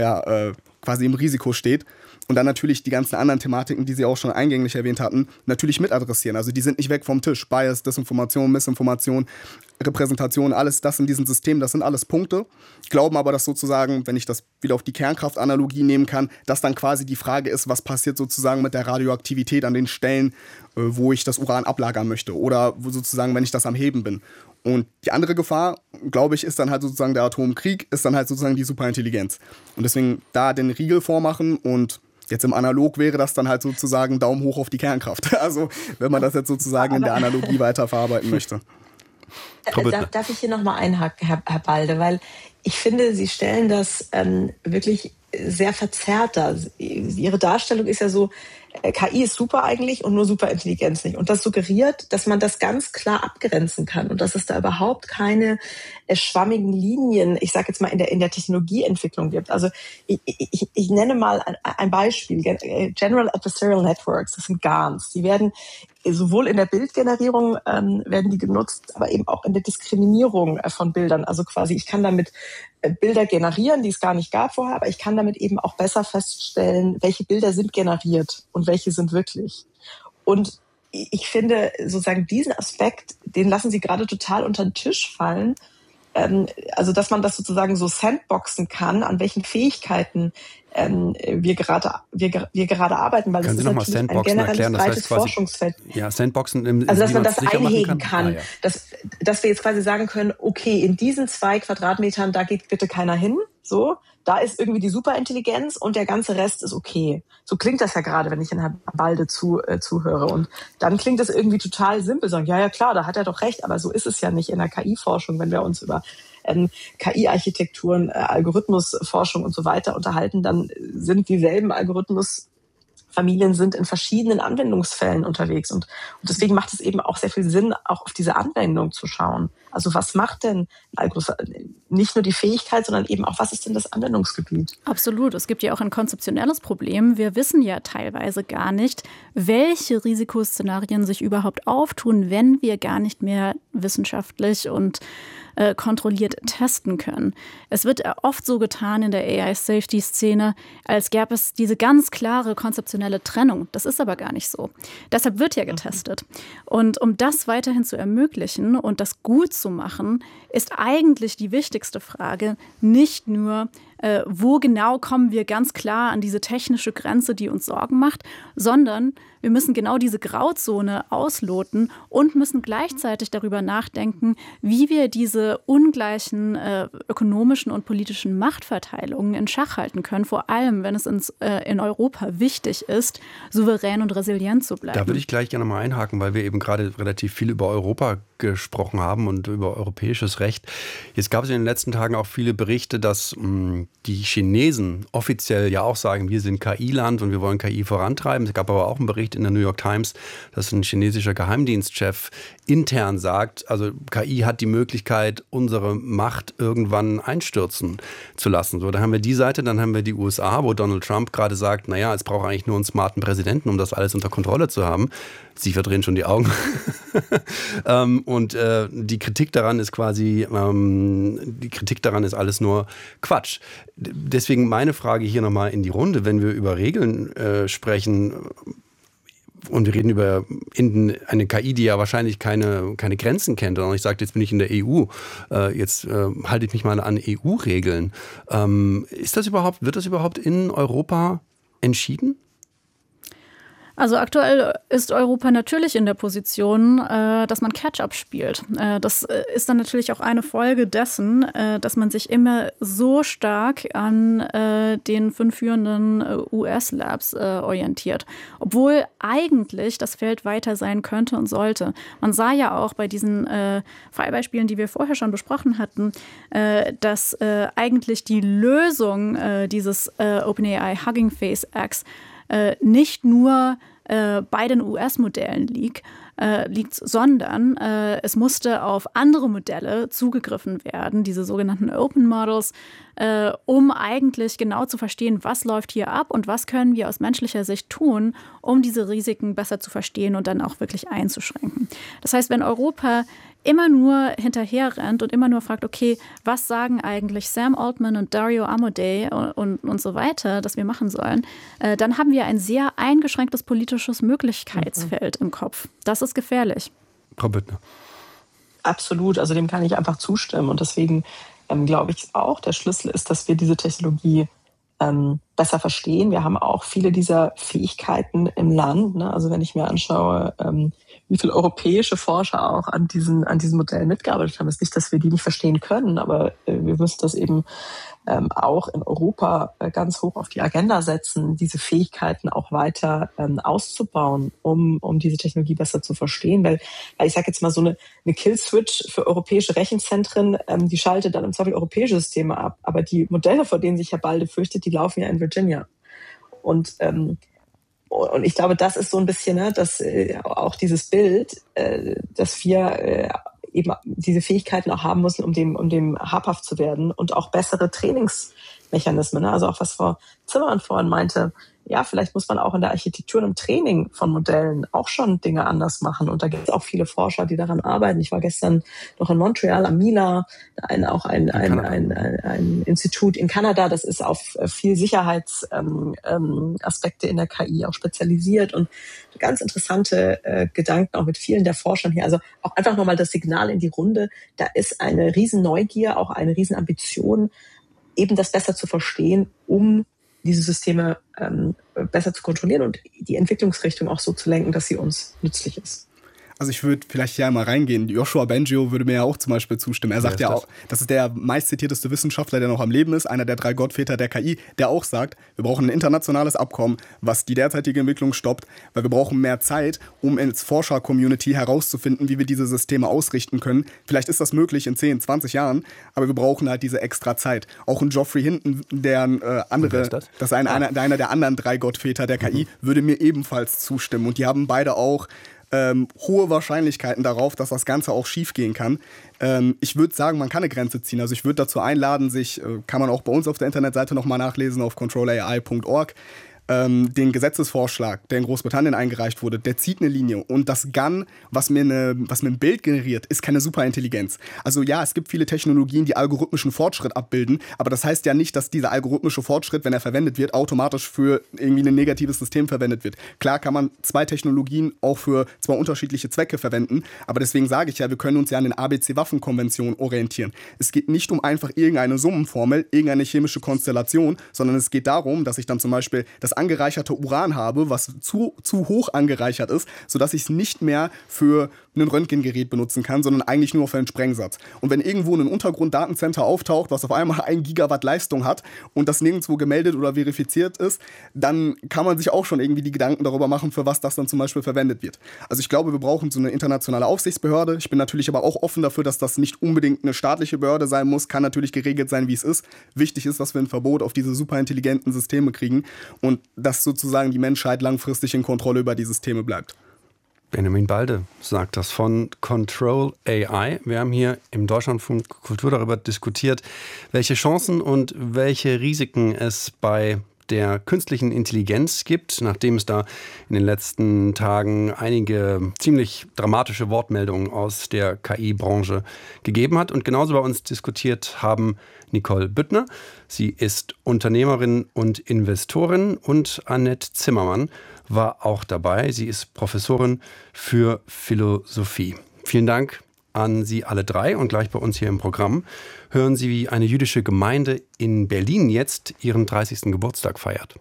quasi im Risiko steht. Und dann natürlich die ganzen anderen Thematiken, die Sie auch schon eingänglich erwähnt hatten, natürlich mit adressieren. Also die sind nicht weg vom Tisch. Bias, Desinformation, Missinformation, Repräsentation, alles das in diesem System, das sind alles Punkte. Glauben aber, dass sozusagen, wenn ich das wieder auf die Kernkraftanalogie nehmen kann, dass dann quasi die Frage ist, was passiert sozusagen mit der Radioaktivität an den Stellen, wo ich das Uran ablagern möchte oder wo sozusagen, wenn ich das am Heben bin. Und die andere Gefahr, glaube ich, ist dann halt sozusagen der Atomkrieg, ist dann halt sozusagen die Superintelligenz. Und deswegen da den Riegel vormachen und jetzt im Analog wäre das dann halt sozusagen Daumen hoch auf die Kernkraft. Also wenn man das jetzt sozusagen in der Analogie weiterverarbeiten möchte. Darf ich hier nochmal einhaken, Herr Balde, weil ich finde, Sie stellen das wirklich sehr verzerrt dar. Ihre Darstellung ist ja so, KI ist super eigentlich und nur Superintelligenz nicht. Und das suggeriert, dass man das ganz klar abgrenzen kann und dass es da überhaupt keine schwammigen Linien, ich sage jetzt mal, in der Technologieentwicklung gibt. Also ich nenne mal ein Beispiel. General Adversarial Networks, das sind GANs. Die werden sowohl in der Bildgenerierung werden die genutzt, aber eben auch in der Diskriminierung von Bildern. Also quasi, ich kann damit Bilder generieren, die es gar nicht gab vorher, aber ich kann damit eben auch besser feststellen, welche Bilder sind generiert und welche sind wirklich. Und ich finde sozusagen diesen Aspekt, den lassen Sie gerade total unter den Tisch fallen. Also dass man das sozusagen so sandboxen kann, an welchen Fähigkeiten wir gerade arbeiten, weil Können das Sie ist noch natürlich mal ein generelles, erklären? Das breites heißt quasi, Forschungsfeld. Ja, Sandboxen im also dass man das einhegen kann. Ja. Dass wir jetzt quasi sagen können, okay, in diesen 2 Quadratmetern, da geht bitte keiner hin, so. Da ist irgendwie die Superintelligenz und der ganze Rest ist okay. So klingt das ja gerade, wenn ich in Herrn Balde zuhöre. Und dann klingt das irgendwie total simpel. Sagen, ja klar, da hat er doch recht. Aber so ist es ja nicht in der KI-Forschung, wenn wir uns über KI-Architekturen, Algorithmusforschung und so weiter unterhalten, dann sind dieselben Algorithmusfamilien sind in verschiedenen Anwendungsfällen unterwegs. Und deswegen macht es eben auch sehr viel Sinn, auch auf diese Anwendung zu schauen. Also was macht denn nicht nur die Fähigkeit, sondern eben auch, was ist denn das Anwendungsgebiet? Absolut. Es gibt ja auch ein konzeptionelles Problem. Wir wissen ja teilweise gar nicht, welche Risikoszenarien sich überhaupt auftun, wenn wir gar nicht mehr wissenschaftlich und kontrolliert testen können. Es wird oft so getan in der AI-Safety-Szene, als gäbe es diese ganz klare konzeptionelle Trennung. Das ist aber gar nicht so. Deshalb wird ja getestet. Und um das weiterhin zu ermöglichen und das gut zu machen, ist eigentlich die wichtigste Frage nicht nur, wo genau kommen wir ganz klar an diese technische Grenze, die uns Sorgen macht, sondern wir müssen genau diese Grauzone ausloten und müssen gleichzeitig darüber nachdenken, wie wir diese ungleichen ökonomischen und politischen Machtverteilungen in Schach halten können, vor allem, wenn es in Europa wichtig ist, souverän und resilient zu bleiben. Da würde ich gleich gerne mal einhaken, weil wir eben gerade relativ viel über Europa gesprochen haben und über europäisches Recht. Jetzt gab es in den letzten Tagen auch viele Berichte, dass die Chinesen offiziell ja auch sagen, wir sind KI-Land und wir wollen KI vorantreiben. Es gab aber auch einen Bericht in der New York Times, dass ein chinesischer Geheimdienstchef intern sagt, also KI hat die Möglichkeit, unsere Macht irgendwann einstürzen zu lassen. So, da haben wir die Seite, dann haben wir die USA, wo Donald Trump gerade sagt, naja, es braucht eigentlich nur einen smarten Präsidenten, um das alles unter Kontrolle zu haben. Sie verdrehen schon die Augen. Und die Kritik daran ist quasi, alles nur Quatsch. Deswegen meine Frage hier nochmal in die Runde, wenn wir über Regeln sprechen und wir reden über eine KI, die ja wahrscheinlich keine Grenzen kennt. Und ich sage, jetzt bin ich in der EU, jetzt halte ich mich mal an EU-Regeln. Wird das überhaupt in Europa entschieden? Also aktuell ist Europa natürlich in der Position, dass man Catch-up spielt. Das ist dann natürlich auch eine Folge dessen, dass man sich immer so stark an den 5 führenden US-Labs orientiert. Obwohl eigentlich das Feld weiter sein könnte und sollte. Man sah ja auch bei diesen Fallbeispielen, die wir vorher schon besprochen hatten, dass eigentlich die Lösung dieses OpenAI Hugging Face X nicht nur bei den US-Modellen liegt, sondern es musste auf andere Modelle zugegriffen werden, diese sogenannten Open Models, um eigentlich genau zu verstehen, was läuft hier ab und was können wir aus menschlicher Sicht tun, um diese Risiken besser zu verstehen und dann auch wirklich einzuschränken. Das heißt, wenn Europa immer nur hinterher rennt und immer nur fragt, okay, was sagen eigentlich Sam Altman und Dario Amodei und so weiter, dass wir machen sollen, dann haben wir ein sehr eingeschränktes politisches Möglichkeitsfeld im Kopf. Das ist gefährlich. Frau Büttner. Absolut, also dem kann ich einfach zustimmen. Und deswegen glaube ich auch, der Schlüssel ist, dass wir diese Technologie besser verstehen. Wir haben auch viele dieser Fähigkeiten im Land. Ne? Also wenn ich mir anschaue, wie viele europäische Forscher auch an diesen Modellen mitgearbeitet haben, ist nicht, dass wir die nicht verstehen können, aber wir müssen das eben auch in Europa ganz hoch auf die Agenda setzen, diese Fähigkeiten auch weiter auszubauen, um diese Technologie besser zu verstehen. Weil ich sage jetzt mal, so eine Kill-Switch für europäische Rechenzentren, die schaltet dann im Zweifel europäische Systeme ab. Aber die Modelle, vor denen sich Herr Balde fürchtet, die laufen ja in Virginia. Und ich glaube, das ist so ein bisschen, ne, dass auch dieses Bild, dass wir eben diese Fähigkeiten auch haben müssen, um dem habhaft zu werden und auch bessere Trainingsmechanismen. Ne? Also auch was Frau Zimmermann vorhin meinte, ja, vielleicht muss man auch in der Architektur und im Training von Modellen auch schon Dinge anders machen. Und da gibt es auch viele Forscher, die daran arbeiten. Ich war gestern noch in Montreal am MILA, ein Institut in Kanada, das ist auf viel Sicherheitsaspekte in der KI auch spezialisiert und ganz interessante Gedanken auch mit vielen der Forschern hier. Also auch einfach nochmal das Signal in die Runde. Da ist eine riesen Neugier, auch eine riesen Ambition, eben das besser zu verstehen, um diese Systeme besser zu kontrollieren und die Entwicklungsrichtung auch so zu lenken, dass sie uns nützlich ist. Also ich würde vielleicht hier mal reingehen. Joshua Bengio würde mir ja auch zum Beispiel zustimmen. Er sagt ja auch, das ist der meistzitierteste Wissenschaftler, der noch am Leben ist, einer der 3 Gottväter der KI, der auch sagt, wir brauchen ein internationales Abkommen, was die derzeitige Entwicklung stoppt, weil wir brauchen mehr Zeit, um als Forscher-Community herauszufinden, wie wir diese Systeme ausrichten können. Vielleicht ist das möglich in 10, 20 Jahren, aber wir brauchen halt diese extra Zeit. Auch ein Geoffrey Hinton, das ist einer der anderen 3 Gottväter der KI, würde mir ebenfalls zustimmen. Und die haben beide auch hohe Wahrscheinlichkeiten darauf, dass das Ganze auch schief gehen kann. Ich würde sagen, man kann eine Grenze ziehen. Also ich würde dazu einladen, kann man auch bei uns auf der Internetseite nochmal nachlesen, auf controlai.org. Den Gesetzesvorschlag, der in Großbritannien eingereicht wurde, der zieht eine Linie. Und das GAN, was mir ein Bild generiert, ist keine Superintelligenz. Also ja, es gibt viele Technologien, die algorithmischen Fortschritt abbilden, aber das heißt ja nicht, dass dieser algorithmische Fortschritt, wenn er verwendet wird, automatisch für irgendwie ein negatives System verwendet wird. Klar kann man 2 Technologien auch für 2 unterschiedliche Zwecke verwenden, aber deswegen sage ich ja, wir können uns ja an den ABC-Waffenkonventionen orientieren. Es geht nicht um einfach irgendeine Summenformel, irgendeine chemische Konstellation, sondern es geht darum, dass ich dann zum Beispiel das angereicherte Uran habe, was zu hoch angereichert ist, sodass ich es nicht mehr für ein Röntgengerät benutzen kann, sondern eigentlich nur für einen Sprengsatz. Und wenn irgendwo ein Untergrunddatencenter auftaucht, was auf einmal 1 Gigawatt Leistung hat und das nirgendwo gemeldet oder verifiziert ist, dann kann man sich auch schon irgendwie die Gedanken darüber machen, für was das dann zum Beispiel verwendet wird. Also ich glaube, wir brauchen so eine internationale Aufsichtsbehörde. Ich bin natürlich aber auch offen dafür, dass das nicht unbedingt eine staatliche Behörde sein muss, kann natürlich geregelt sein, wie es ist. Wichtig ist, dass wir ein Verbot auf diese superintelligenten Systeme kriegen und dass sozusagen die Menschheit langfristig in Kontrolle über die Systeme bleibt. Benjamin Balde sagt das von Control AI. Wir haben hier im Deutschlandfunk Kultur darüber diskutiert, welche Chancen und welche Risiken es bei der künstlichen Intelligenz gibt, nachdem es da in den letzten Tagen einige ziemlich dramatische Wortmeldungen aus der KI-Branche gegeben hat. Und genauso bei uns diskutiert haben Nicole Büttner. Sie ist Unternehmerin und Investorin, und Annette Zimmermann war auch dabei. Sie ist Professorin für Philosophie. Vielen Dank an Sie alle drei, und gleich bei uns hier im Programm hören Sie, wie eine jüdische Gemeinde in Berlin jetzt ihren 30. Geburtstag feiert.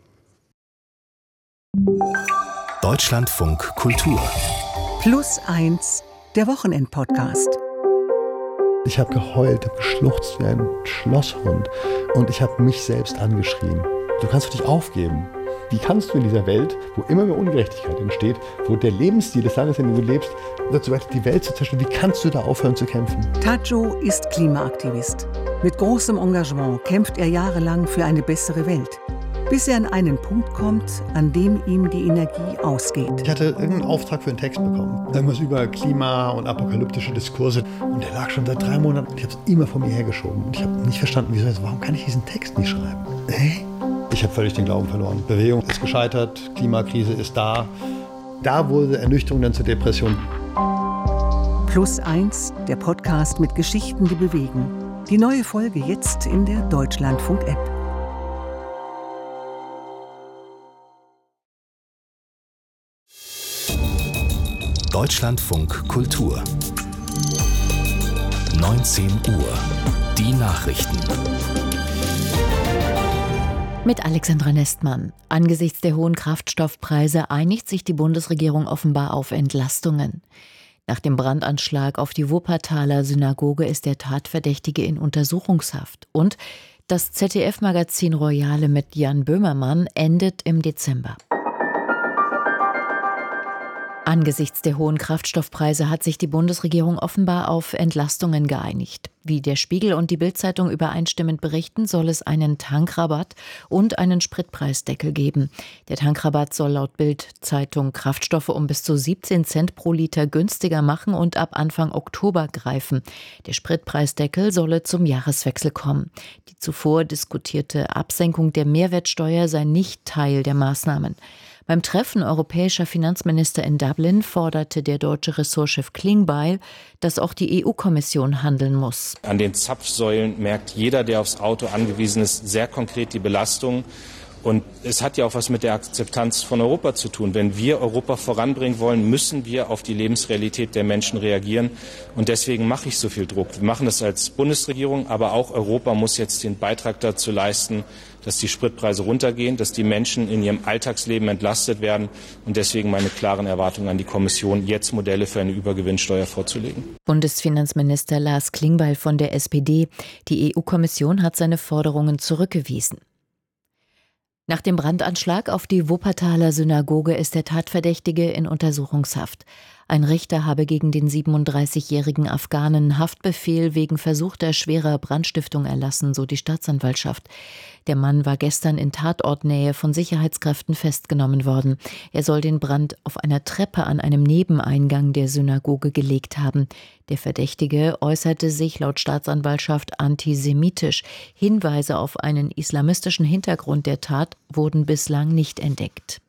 Deutschlandfunk Kultur. +1, der Wochenend-Podcast. Ich habe geheult, habe geschluchzt wie ein Schlosshund, und ich habe mich selbst angeschrien. Du kannst doch nicht aufgeben. Wie kannst du in dieser Welt, wo immer mehr Ungerechtigkeit entsteht, wo der Lebensstil des Landes, in dem du lebst, dazu beiträgt, die Welt zu zerstören, wie kannst du da aufhören zu kämpfen? Tajo ist Klimaaktivist. Mit großem Engagement kämpft er jahrelang für eine bessere Welt. Bis er an einen Punkt kommt, an dem ihm die Energie ausgeht. Ich hatte irgendeinen Auftrag für einen Text bekommen. Irgendwas über Klima und apokalyptische Diskurse. Und der lag schon seit 3 Monaten. Ich habe es immer vor mir hergeschoben. Und ich habe nicht verstanden, warum kann ich diesen Text nicht schreiben? Ich habe völlig den Glauben verloren. Bewegung ist gescheitert, Klimakrise ist da. Da wurde Ernüchterung dann zur Depression. +1, der Podcast mit Geschichten, die bewegen. Die neue Folge jetzt in der Deutschlandfunk-App. Deutschlandfunk Kultur. 19 Uhr. Die Nachrichten. Mit Alexandra Nestmann. Angesichts der hohen Kraftstoffpreise einigt sich die Bundesregierung offenbar auf Entlastungen. Nach dem Brandanschlag auf die Wuppertaler Synagoge ist der Tatverdächtige in Untersuchungshaft. Und das ZDF-Magazin Royale mit Jan Böhmermann endet im Dezember. Angesichts der hohen Kraftstoffpreise hat sich die Bundesregierung offenbar auf Entlastungen geeinigt. Wie der Spiegel und die Bild-Zeitung übereinstimmend berichten, soll es einen Tankrabatt und einen Spritpreisdeckel geben. Der Tankrabatt soll laut Bild-Zeitung Kraftstoffe um bis zu 17 Cent pro Liter günstiger machen und ab Anfang Oktober greifen. Der Spritpreisdeckel solle zum Jahreswechsel kommen. Die zuvor diskutierte Absenkung der Mehrwertsteuer sei nicht Teil der Maßnahmen. Beim Treffen europäischer Finanzminister in Dublin forderte der deutsche Ressortchef Klingbeil, dass auch die EU-Kommission handeln muss. An den Zapfsäulen merkt jeder, der aufs Auto angewiesen ist, sehr konkret die Belastung. Und es hat ja auch was mit der Akzeptanz von Europa zu tun. Wenn wir Europa voranbringen wollen, müssen wir auf die Lebensrealität der Menschen reagieren. Und deswegen mache ich so viel Druck. Wir machen das als Bundesregierung, aber auch Europa muss jetzt den Beitrag dazu leisten, dass die Spritpreise runtergehen, dass die Menschen in ihrem Alltagsleben entlastet werden. Und deswegen meine klaren Erwartungen an die Kommission, jetzt Modelle für eine Übergewinnsteuer vorzulegen. Bundesfinanzminister Lars Klingbeil von der SPD. Die EU-Kommission hat seine Forderungen zurückgewiesen. Nach dem Brandanschlag auf die Wuppertaler Synagoge ist der Tatverdächtige in Untersuchungshaft. Ein Richter habe gegen den 37-jährigen Afghanen Haftbefehl wegen versuchter schwerer Brandstiftung erlassen, so die Staatsanwaltschaft. Der Mann war gestern in Tatortnähe von Sicherheitskräften festgenommen worden. Er soll den Brand auf einer Treppe an einem Nebeneingang der Synagoge gelegt haben. Der Verdächtige äußerte sich laut Staatsanwaltschaft antisemitisch. Hinweise auf einen islamistischen Hintergrund der Tat wurden bislang nicht entdeckt.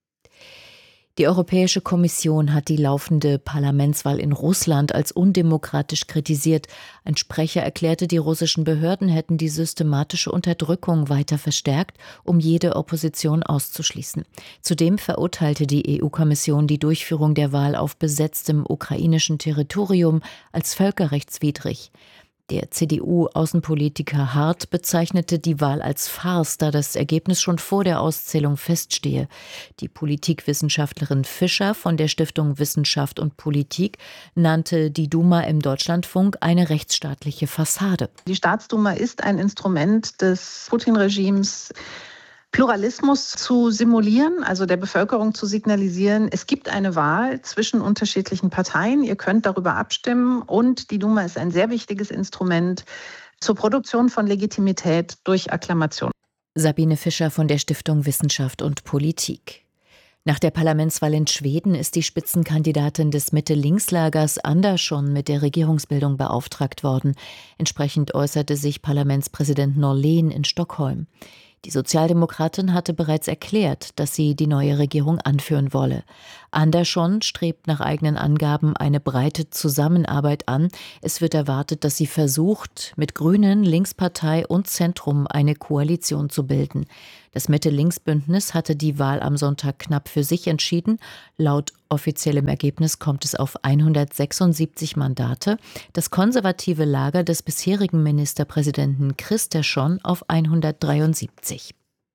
Die Europäische Kommission hat die laufende Parlamentswahl in Russland als undemokratisch kritisiert. Ein Sprecher erklärte, die russischen Behörden hätten die systematische Unterdrückung weiter verstärkt, um jede Opposition auszuschließen. Zudem verurteilte die EU-Kommission die Durchführung der Wahl auf besetztem ukrainischen Territorium als völkerrechtswidrig. Der CDU-Außenpolitiker Hart bezeichnete die Wahl als Farce, da das Ergebnis schon vor der Auszählung feststehe. Die Politikwissenschaftlerin Fischer von der Stiftung Wissenschaft und Politik nannte die Duma im Deutschlandfunk eine rechtsstaatliche Fassade. Die Staatsduma ist ein Instrument des Putin-Regimes, Pluralismus zu simulieren, also der Bevölkerung zu signalisieren, es gibt eine Wahl zwischen unterschiedlichen Parteien, ihr könnt darüber abstimmen und die Duma ist ein sehr wichtiges Instrument zur Produktion von Legitimität durch Akklamation. Sabine Fischer von der Stiftung Wissenschaft und Politik. Nach der Parlamentswahl in Schweden ist die Spitzenkandidatin des Mitte-Links-Lagers Andersson mit der Regierungsbildung beauftragt worden. Entsprechend äußerte sich Parlamentspräsident Norlén in Stockholm. Die Sozialdemokratin hatte bereits erklärt, dass sie die neue Regierung anführen wolle. Andersson strebt nach eigenen Angaben eine breite Zusammenarbeit an. Es wird erwartet, dass sie versucht, mit Grünen, Linkspartei und Zentrum eine Koalition zu bilden. Das Mitte-Links-Bündnis hatte die Wahl am Sonntag knapp für sich entschieden. Laut offiziellem Ergebnis kommt es auf 176 Mandate. Das konservative Lager des bisherigen Ministerpräsidenten Kristersson auf 173.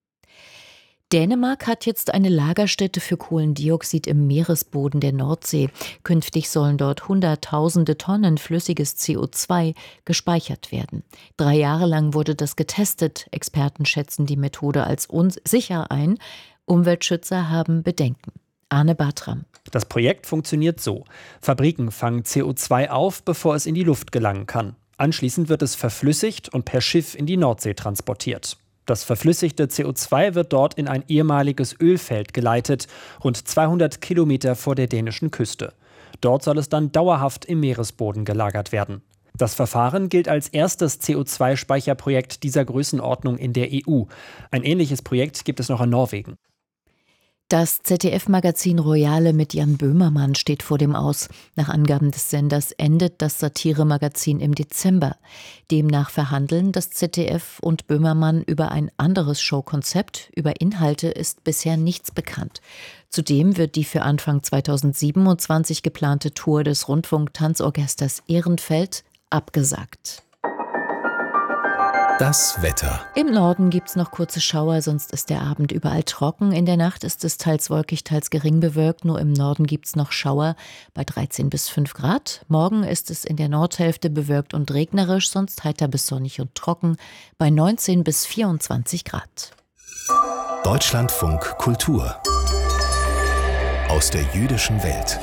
Dänemark hat jetzt eine Lagerstätte für Kohlendioxid im Meeresboden der Nordsee. Künftig sollen dort Hunderttausende Tonnen flüssiges CO2 gespeichert werden. 3 Jahre lang wurde das getestet. Experten schätzen die Methode als unsicher ein. Umweltschützer haben Bedenken. Arne Bartram. Das Projekt funktioniert so. Fabriken fangen CO2 auf, bevor es in die Luft gelangen kann. Anschließend wird es verflüssigt und per Schiff in die Nordsee transportiert. Das verflüssigte CO2 wird dort in ein ehemaliges Ölfeld geleitet, rund 200 Kilometer vor der dänischen Küste. Dort soll es dann dauerhaft im Meeresboden gelagert werden. Das Verfahren gilt als erstes CO2-Speicherprojekt dieser Größenordnung in der EU. Ein ähnliches Projekt gibt es noch in Norwegen. Das ZDF-Magazin Royale mit Jan Böhmermann steht vor dem Aus. Nach Angaben des Senders endet das Satire-Magazin im Dezember. Demnach verhandeln das ZDF und Böhmermann über ein anderes Showkonzept. Über Inhalte ist bisher nichts bekannt. Zudem wird die für Anfang 2027 geplante Tour des Rundfunk-Tanzorchesters Ehrenfeld abgesagt. Das Wetter. Im Norden gibt's noch kurze Schauer, sonst ist der Abend überall trocken. In der Nacht ist es teils wolkig, teils gering bewölkt. Nur im Norden gibt's noch Schauer bei 13 bis 5 Grad. Morgen ist es in der Nordhälfte bewölkt und regnerisch, sonst heiter bis sonnig und trocken bei 19 bis 24 Grad. Deutschlandfunk Kultur. Aus der jüdischen Welt.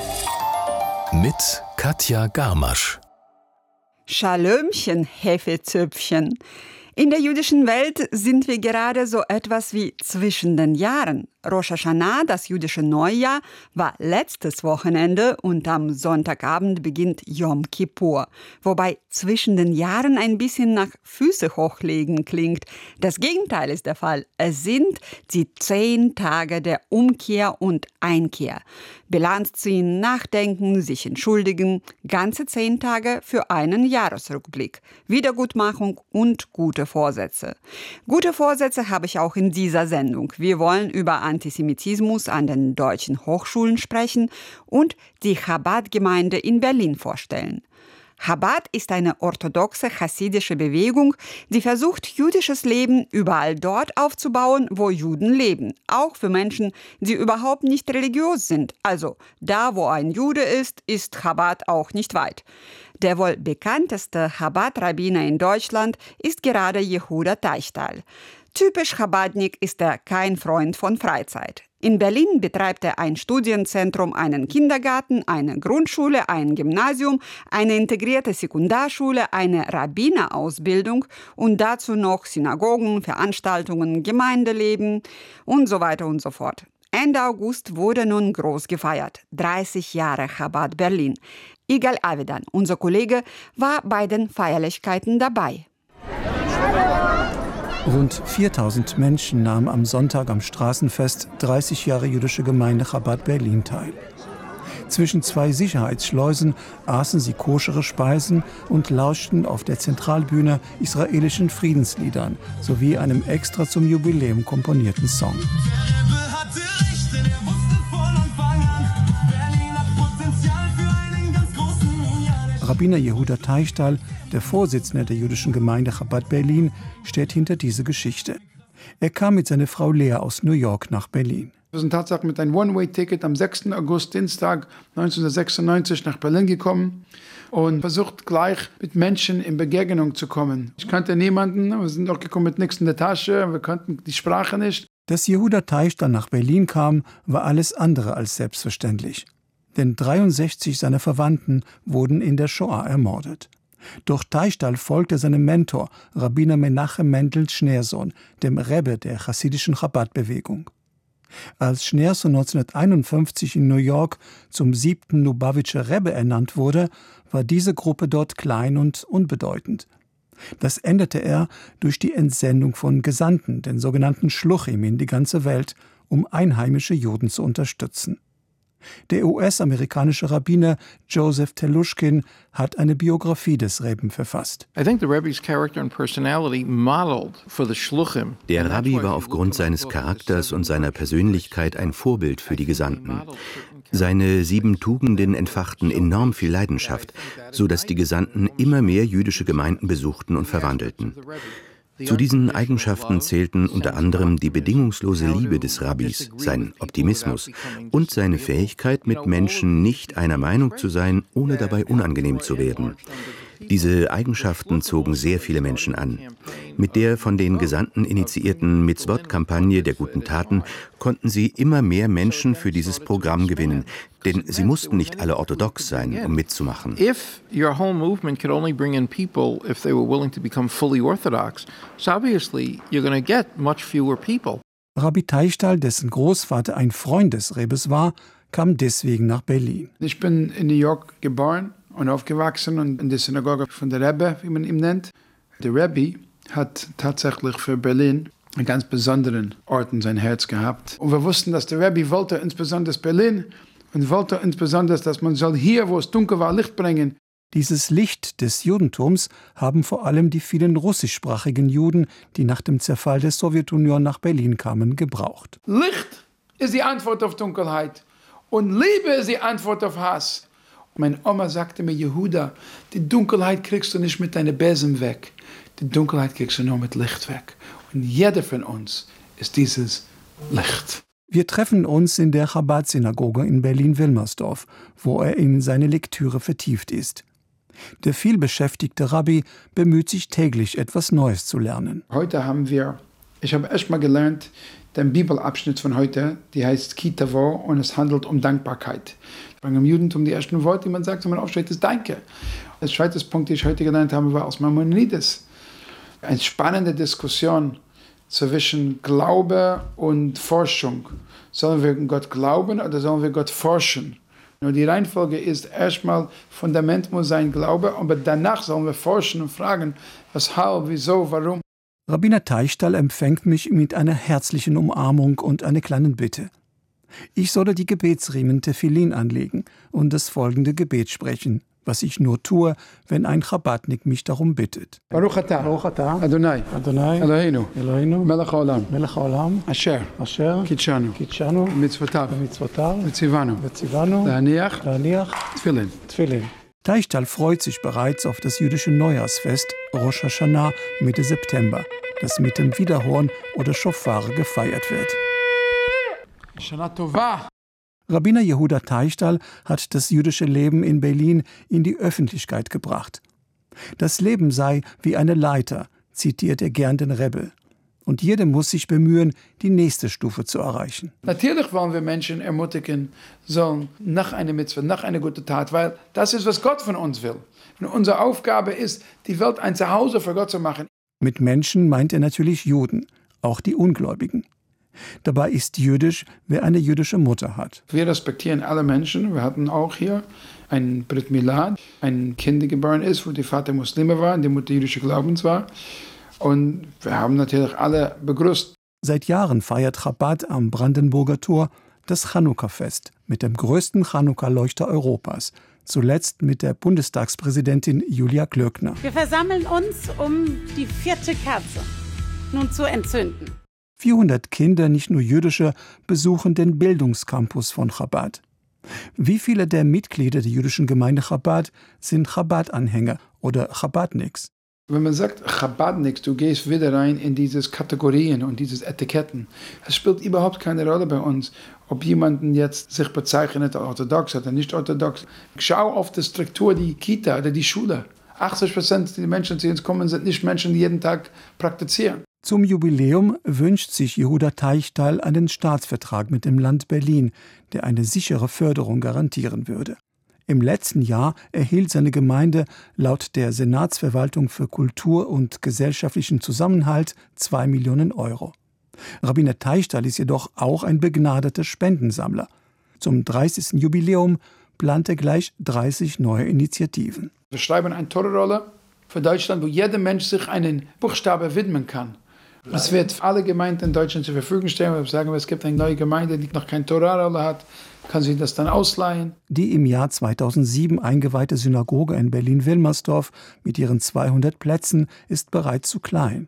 Mit Katja Garmasch. Schalömchen, Hefezöpfchen. In der jüdischen Welt sind wir gerade so etwas wie zwischen den Jahren. Rosh Hashanah, das jüdische Neujahr, war letztes Wochenende und am Sonntagabend beginnt Yom Kippur. Wobei zwischen den Jahren ein bisschen nach Füße hochlegen klingt. Das Gegenteil ist der Fall. Es sind die 10 Tage der Umkehr und Einkehr. Bilanz ziehen, nachdenken, sich entschuldigen. Ganze 10 Tage für einen Jahresrückblick. Wiedergutmachung und gute Vorsätze. Gute Vorsätze habe ich auch in dieser Sendung. Wir wollen über Antisemitismus an den deutschen Hochschulen sprechen und die Chabad-Gemeinde in Berlin vorstellen. Chabad ist eine orthodoxe chassidische Bewegung, die versucht, jüdisches Leben überall dort aufzubauen, wo Juden leben. Auch für Menschen, die überhaupt nicht religiös sind. Also, da wo ein Jude ist Chabad auch nicht weit. Der wohl bekannteste Chabad-Rabbiner in Deutschland ist gerade Jehuda Teichtal. Typisch Chabadnik ist er kein Freund von Freizeit. In Berlin betreibt er ein Studienzentrum, einen Kindergarten, eine Grundschule, ein Gymnasium, eine integrierte Sekundarschule, eine Rabbinerausbildung und dazu noch Synagogen, Veranstaltungen, Gemeindeleben und so weiter und so fort. Ende August wurde nun groß gefeiert. 30 Jahre Chabad Berlin. Igal Avidan, unser Kollege, war bei den Feierlichkeiten dabei. Rund 4000 Menschen nahmen am Sonntag am Straßenfest 30 Jahre jüdische Gemeinde Chabad Berlin teil. Zwischen 2 Sicherheitsschleusen aßen sie koschere Speisen und lauschten auf der Zentralbühne israelischen Friedensliedern sowie einem extra zum Jubiläum komponierten Song. Rabbiner Yehuda Teichtal, der Vorsitzende der jüdischen Gemeinde Chabad Berlin, steht hinter diese Geschichte. Er kam mit seiner Frau Lea aus New York nach Berlin. Wir sind tatsächlich mit einem One-Way-Ticket am 6. August, Dienstag 1996 nach Berlin gekommen und versucht gleich mit Menschen in Begegnung zu kommen. Ich kannte niemanden, wir sind auch gekommen mit nichts in der Tasche, wir kannten die Sprache nicht. Dass Yehuda Teichtal nach Berlin kam, war alles andere als selbstverständlich. Denn 63 seiner Verwandten wurden in der Shoah ermordet. Doch Teichtal folgte seinem Mentor, Rabbiner Menachem Mendel Schneersohn, dem Rebbe der chassidischen Chabad-Bewegung. Als Schneersohn 1951 in New York zum 7. Lubavitcher Rebbe ernannt wurde, war diese Gruppe dort klein und unbedeutend. Das änderte er durch die Entsendung von Gesandten, den sogenannten Schluchim, in die ganze Welt, um einheimische Juden zu unterstützen. Der US-amerikanische Rabbiner Joseph Telushkin hat eine Biografie des Rebben verfasst. Der Rabbi war aufgrund seines Charakters und seiner Persönlichkeit ein Vorbild für die Gesandten. Seine 7 Tugenden entfachten enorm viel Leidenschaft, sodass die Gesandten immer mehr jüdische Gemeinden besuchten und verwandelten. Zu diesen Eigenschaften zählten unter anderem die bedingungslose Liebe des Rabbis, sein Optimismus und seine Fähigkeit, mit Menschen nicht einer Meinung zu sein, ohne dabei unangenehm zu werden. Diese Eigenschaften zogen sehr viele Menschen an. Mit der von den Gesandten initiierten Mitzvot-Kampagne der guten Taten konnten sie immer mehr Menschen für dieses Programm gewinnen, denn sie mussten nicht alle orthodox sein, um mitzumachen. If your whole movement could only bring in people if they were willing to become fully orthodox, so obviously you're going to get much fewer people. Rabbi Teichtal, dessen Großvater ein Freund des Rebbes war, kam deswegen nach Berlin. Ich bin in New York geboren und aufgewachsen und in der Synagoge von der Rebbe, wie man ihn nennt. Der Rebbe hat tatsächlich für Berlin einen ganz besonderen Ort in sein Herz gehabt. Und wir wussten, dass der Rebbe wollte insbesondere Berlin und wollte insbesondere, dass man soll hier, wo es dunkel war, Licht bringen. Dieses Licht des Judentums haben vor allem die vielen russischsprachigen Juden, die nach dem Zerfall der Sowjetunion nach Berlin kamen, gebraucht. Licht ist die Antwort auf Dunkelheit und Liebe ist die Antwort auf Hass. Meine Oma sagte mir, Yehuda, die Dunkelheit kriegst du nicht mit deinem Besen weg. Die Dunkelheit kriegst du nur mit Licht weg. Und jeder von uns ist dieses Licht. Wir treffen uns in der Chabad-Synagoge in Berlin-Wilmersdorf, wo er in seine Lektüre vertieft ist. Der vielbeschäftigte Rabbi bemüht sich täglich, etwas Neues zu lernen. Heute ich habe erst mal gelernt, den Bibelabschnitt von heute, die heißt Ki Tavo und es handelt um Dankbarkeit. Im Judentum die ersten Worte, die man sagt, wenn man aufsteht, ist Danke. Der zweite Punkt, den ich heute gelernt habe, war aus Maimonides. Eine spannende Diskussion zwischen Glaube und Forschung. Sollen wir Gott glauben oder sollen wir Gott forschen? Nur die Reihenfolge ist erstmal, Fundament muss sein Glaube, aber danach sollen wir forschen und fragen, weshalb, wieso, warum. Rabbiner Teichtal empfängt mich mit einer herzlichen Umarmung und einer kleinen Bitte. Ich solle die Gebetsriemen Tefillin anlegen und das folgende Gebet sprechen, was ich nur tue, wenn ein Chabadnik mich darum bittet. Baruch atah, Adonai, Eloheinu, Melech haolam, Asher, Kitshanu, Mitzvotav, Vetzivanu, La'aniach, Tfilin. Teichtal freut sich bereits auf das jüdische Neujahrsfest Rosh Hashanah Mitte September, das mit dem Widerhorn oder Schofar gefeiert wird. Shana Tova. Rabbiner Yehuda Teichtal hat das jüdische Leben in Berlin in die Öffentlichkeit gebracht. Das Leben sei wie eine Leiter, zitiert er gern den Rebbe. Und jeder muss sich bemühen, die nächste Stufe zu erreichen. Natürlich wollen wir Menschen ermutigen, sollen nach einer Mitzvah, nach einer guten Tat, weil das ist, was Gott von uns will. Und unsere Aufgabe ist, die Welt ein Zuhause für Gott zu machen. Mit Menschen meint er natürlich Juden, auch die Ungläubigen. Dabei ist jüdisch, wer eine jüdische Mutter hat. Wir respektieren alle Menschen. Wir hatten auch hier ein Brit Milad, ein Kind, das geboren ist, wo der Vater Muslime war und die Mutter jüdische Glaubens war. Und wir haben natürlich alle begrüßt. Seit Jahren feiert Chabad am Brandenburger Tor das Chanukka-Fest mit dem größten Chanukka-Leuchter Europas. Zuletzt mit der Bundestagspräsidentin Julia Klöckner. Wir versammeln uns, um die 4. Kerze nun zu entzünden. 400 Kinder, nicht nur jüdische, besuchen den Bildungscampus von Chabad. Wie viele der Mitglieder der jüdischen Gemeinde Chabad sind Chabad-Anhänger oder Chabadniks? Wenn man sagt Chabadniks, du gehst wieder rein in diese Kategorien und diese Etiketten. Es spielt überhaupt keine Rolle bei uns, ob jemanden jetzt sich bezeichnet als orthodox oder nicht orthodox. Schau auf die Struktur, die Kita oder die Schule. 80% der Menschen, die uns kommen, sind nicht Menschen, die jeden Tag praktizieren. Zum Jubiläum wünscht sich Yehuda Teichtal einen Staatsvertrag mit dem Land Berlin, der eine sichere Förderung garantieren würde. Im letzten Jahr erhielt seine Gemeinde laut der Senatsverwaltung für Kultur und gesellschaftlichen Zusammenhalt 2 Millionen Euro. Rabbiner Teichtal ist jedoch auch ein begnadeter Spendensammler. Zum 30. Jubiläum plant er gleich 30 neue Initiativen. Wir schreiben eine Torahrolle für Deutschland, wo jeder Mensch sich einen Buchstabe widmen kann. Es wird für alle Gemeinden in Deutschland zur Verfügung stehen. Wir sagen, es gibt eine neue Gemeinde, die noch keine Torahrolle hat, kann sich das dann ausleihen. Die im Jahr 2007 eingeweihte Synagoge in Berlin-Wilmersdorf mit ihren 200 Plätzen ist bereits zu klein.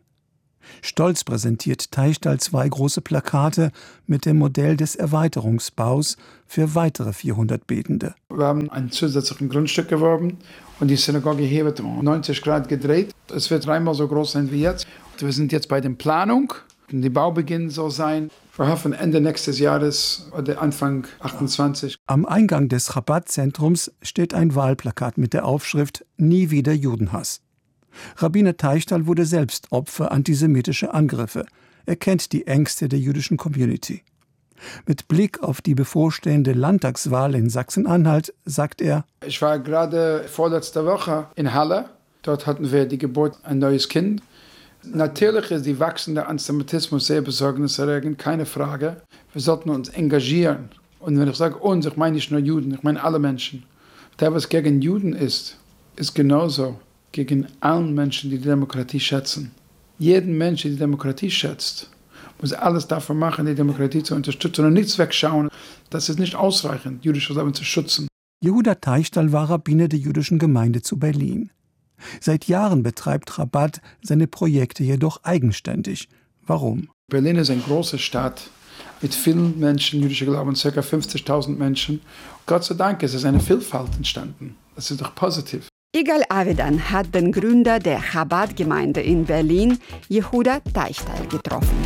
Stolz präsentiert Teichtal 2 große Plakate mit dem Modell des Erweiterungsbaus für weitere 400 Betende. Wir haben ein zusätzliches Grundstück geworben und die Synagoge hier wird um 90 Grad gedreht. Es wird 3-mal so groß sein wie jetzt. Wir sind jetzt bei der Planung. Der Baubeginn soll sein, wir hoffen Ende nächstes Jahres oder Anfang 28. Am Eingang des Chabad-Zentrums steht ein Wahlplakat mit der Aufschrift »Nie wieder Judenhass«. Rabbiner Teichtal wurde selbst Opfer antisemitischer Angriffe. Er kennt die Ängste der jüdischen Community. Mit Blick auf die bevorstehende Landtagswahl in Sachsen-Anhalt sagt er: Ich war gerade vorletzte Woche in Halle. Dort hatten wir die Geburt ein neues Kind. Natürlich ist die wachsende Antisemitismus sehr besorgniserregend, keine Frage. Wir sollten uns engagieren. Und wenn ich sage uns, ich meine nicht nur Juden, ich meine alle Menschen. Der, was gegen Juden ist genauso gegen allen Menschen, die die Demokratie schätzen. Jeden Mensch, der die Demokratie schätzt, muss alles dafür machen, die Demokratie zu unterstützen und nichts wegschauen. Das ist nicht ausreichend, jüdische Leben zu schützen. Yehuda Teichtal war Rabbiner der jüdischen Gemeinde zu Berlin. Seit Jahren betreibt Chabad seine Projekte jedoch eigenständig. Warum? Berlin ist eine große Stadt mit vielen Menschen, jüdischer Glauben, ca. 50.000 Menschen. Gott sei Dank ist eine Vielfalt entstanden. Das ist doch positiv. Igal Avidan hat den Gründer der Chabad-Gemeinde in Berlin, Yehuda Teichtal, getroffen.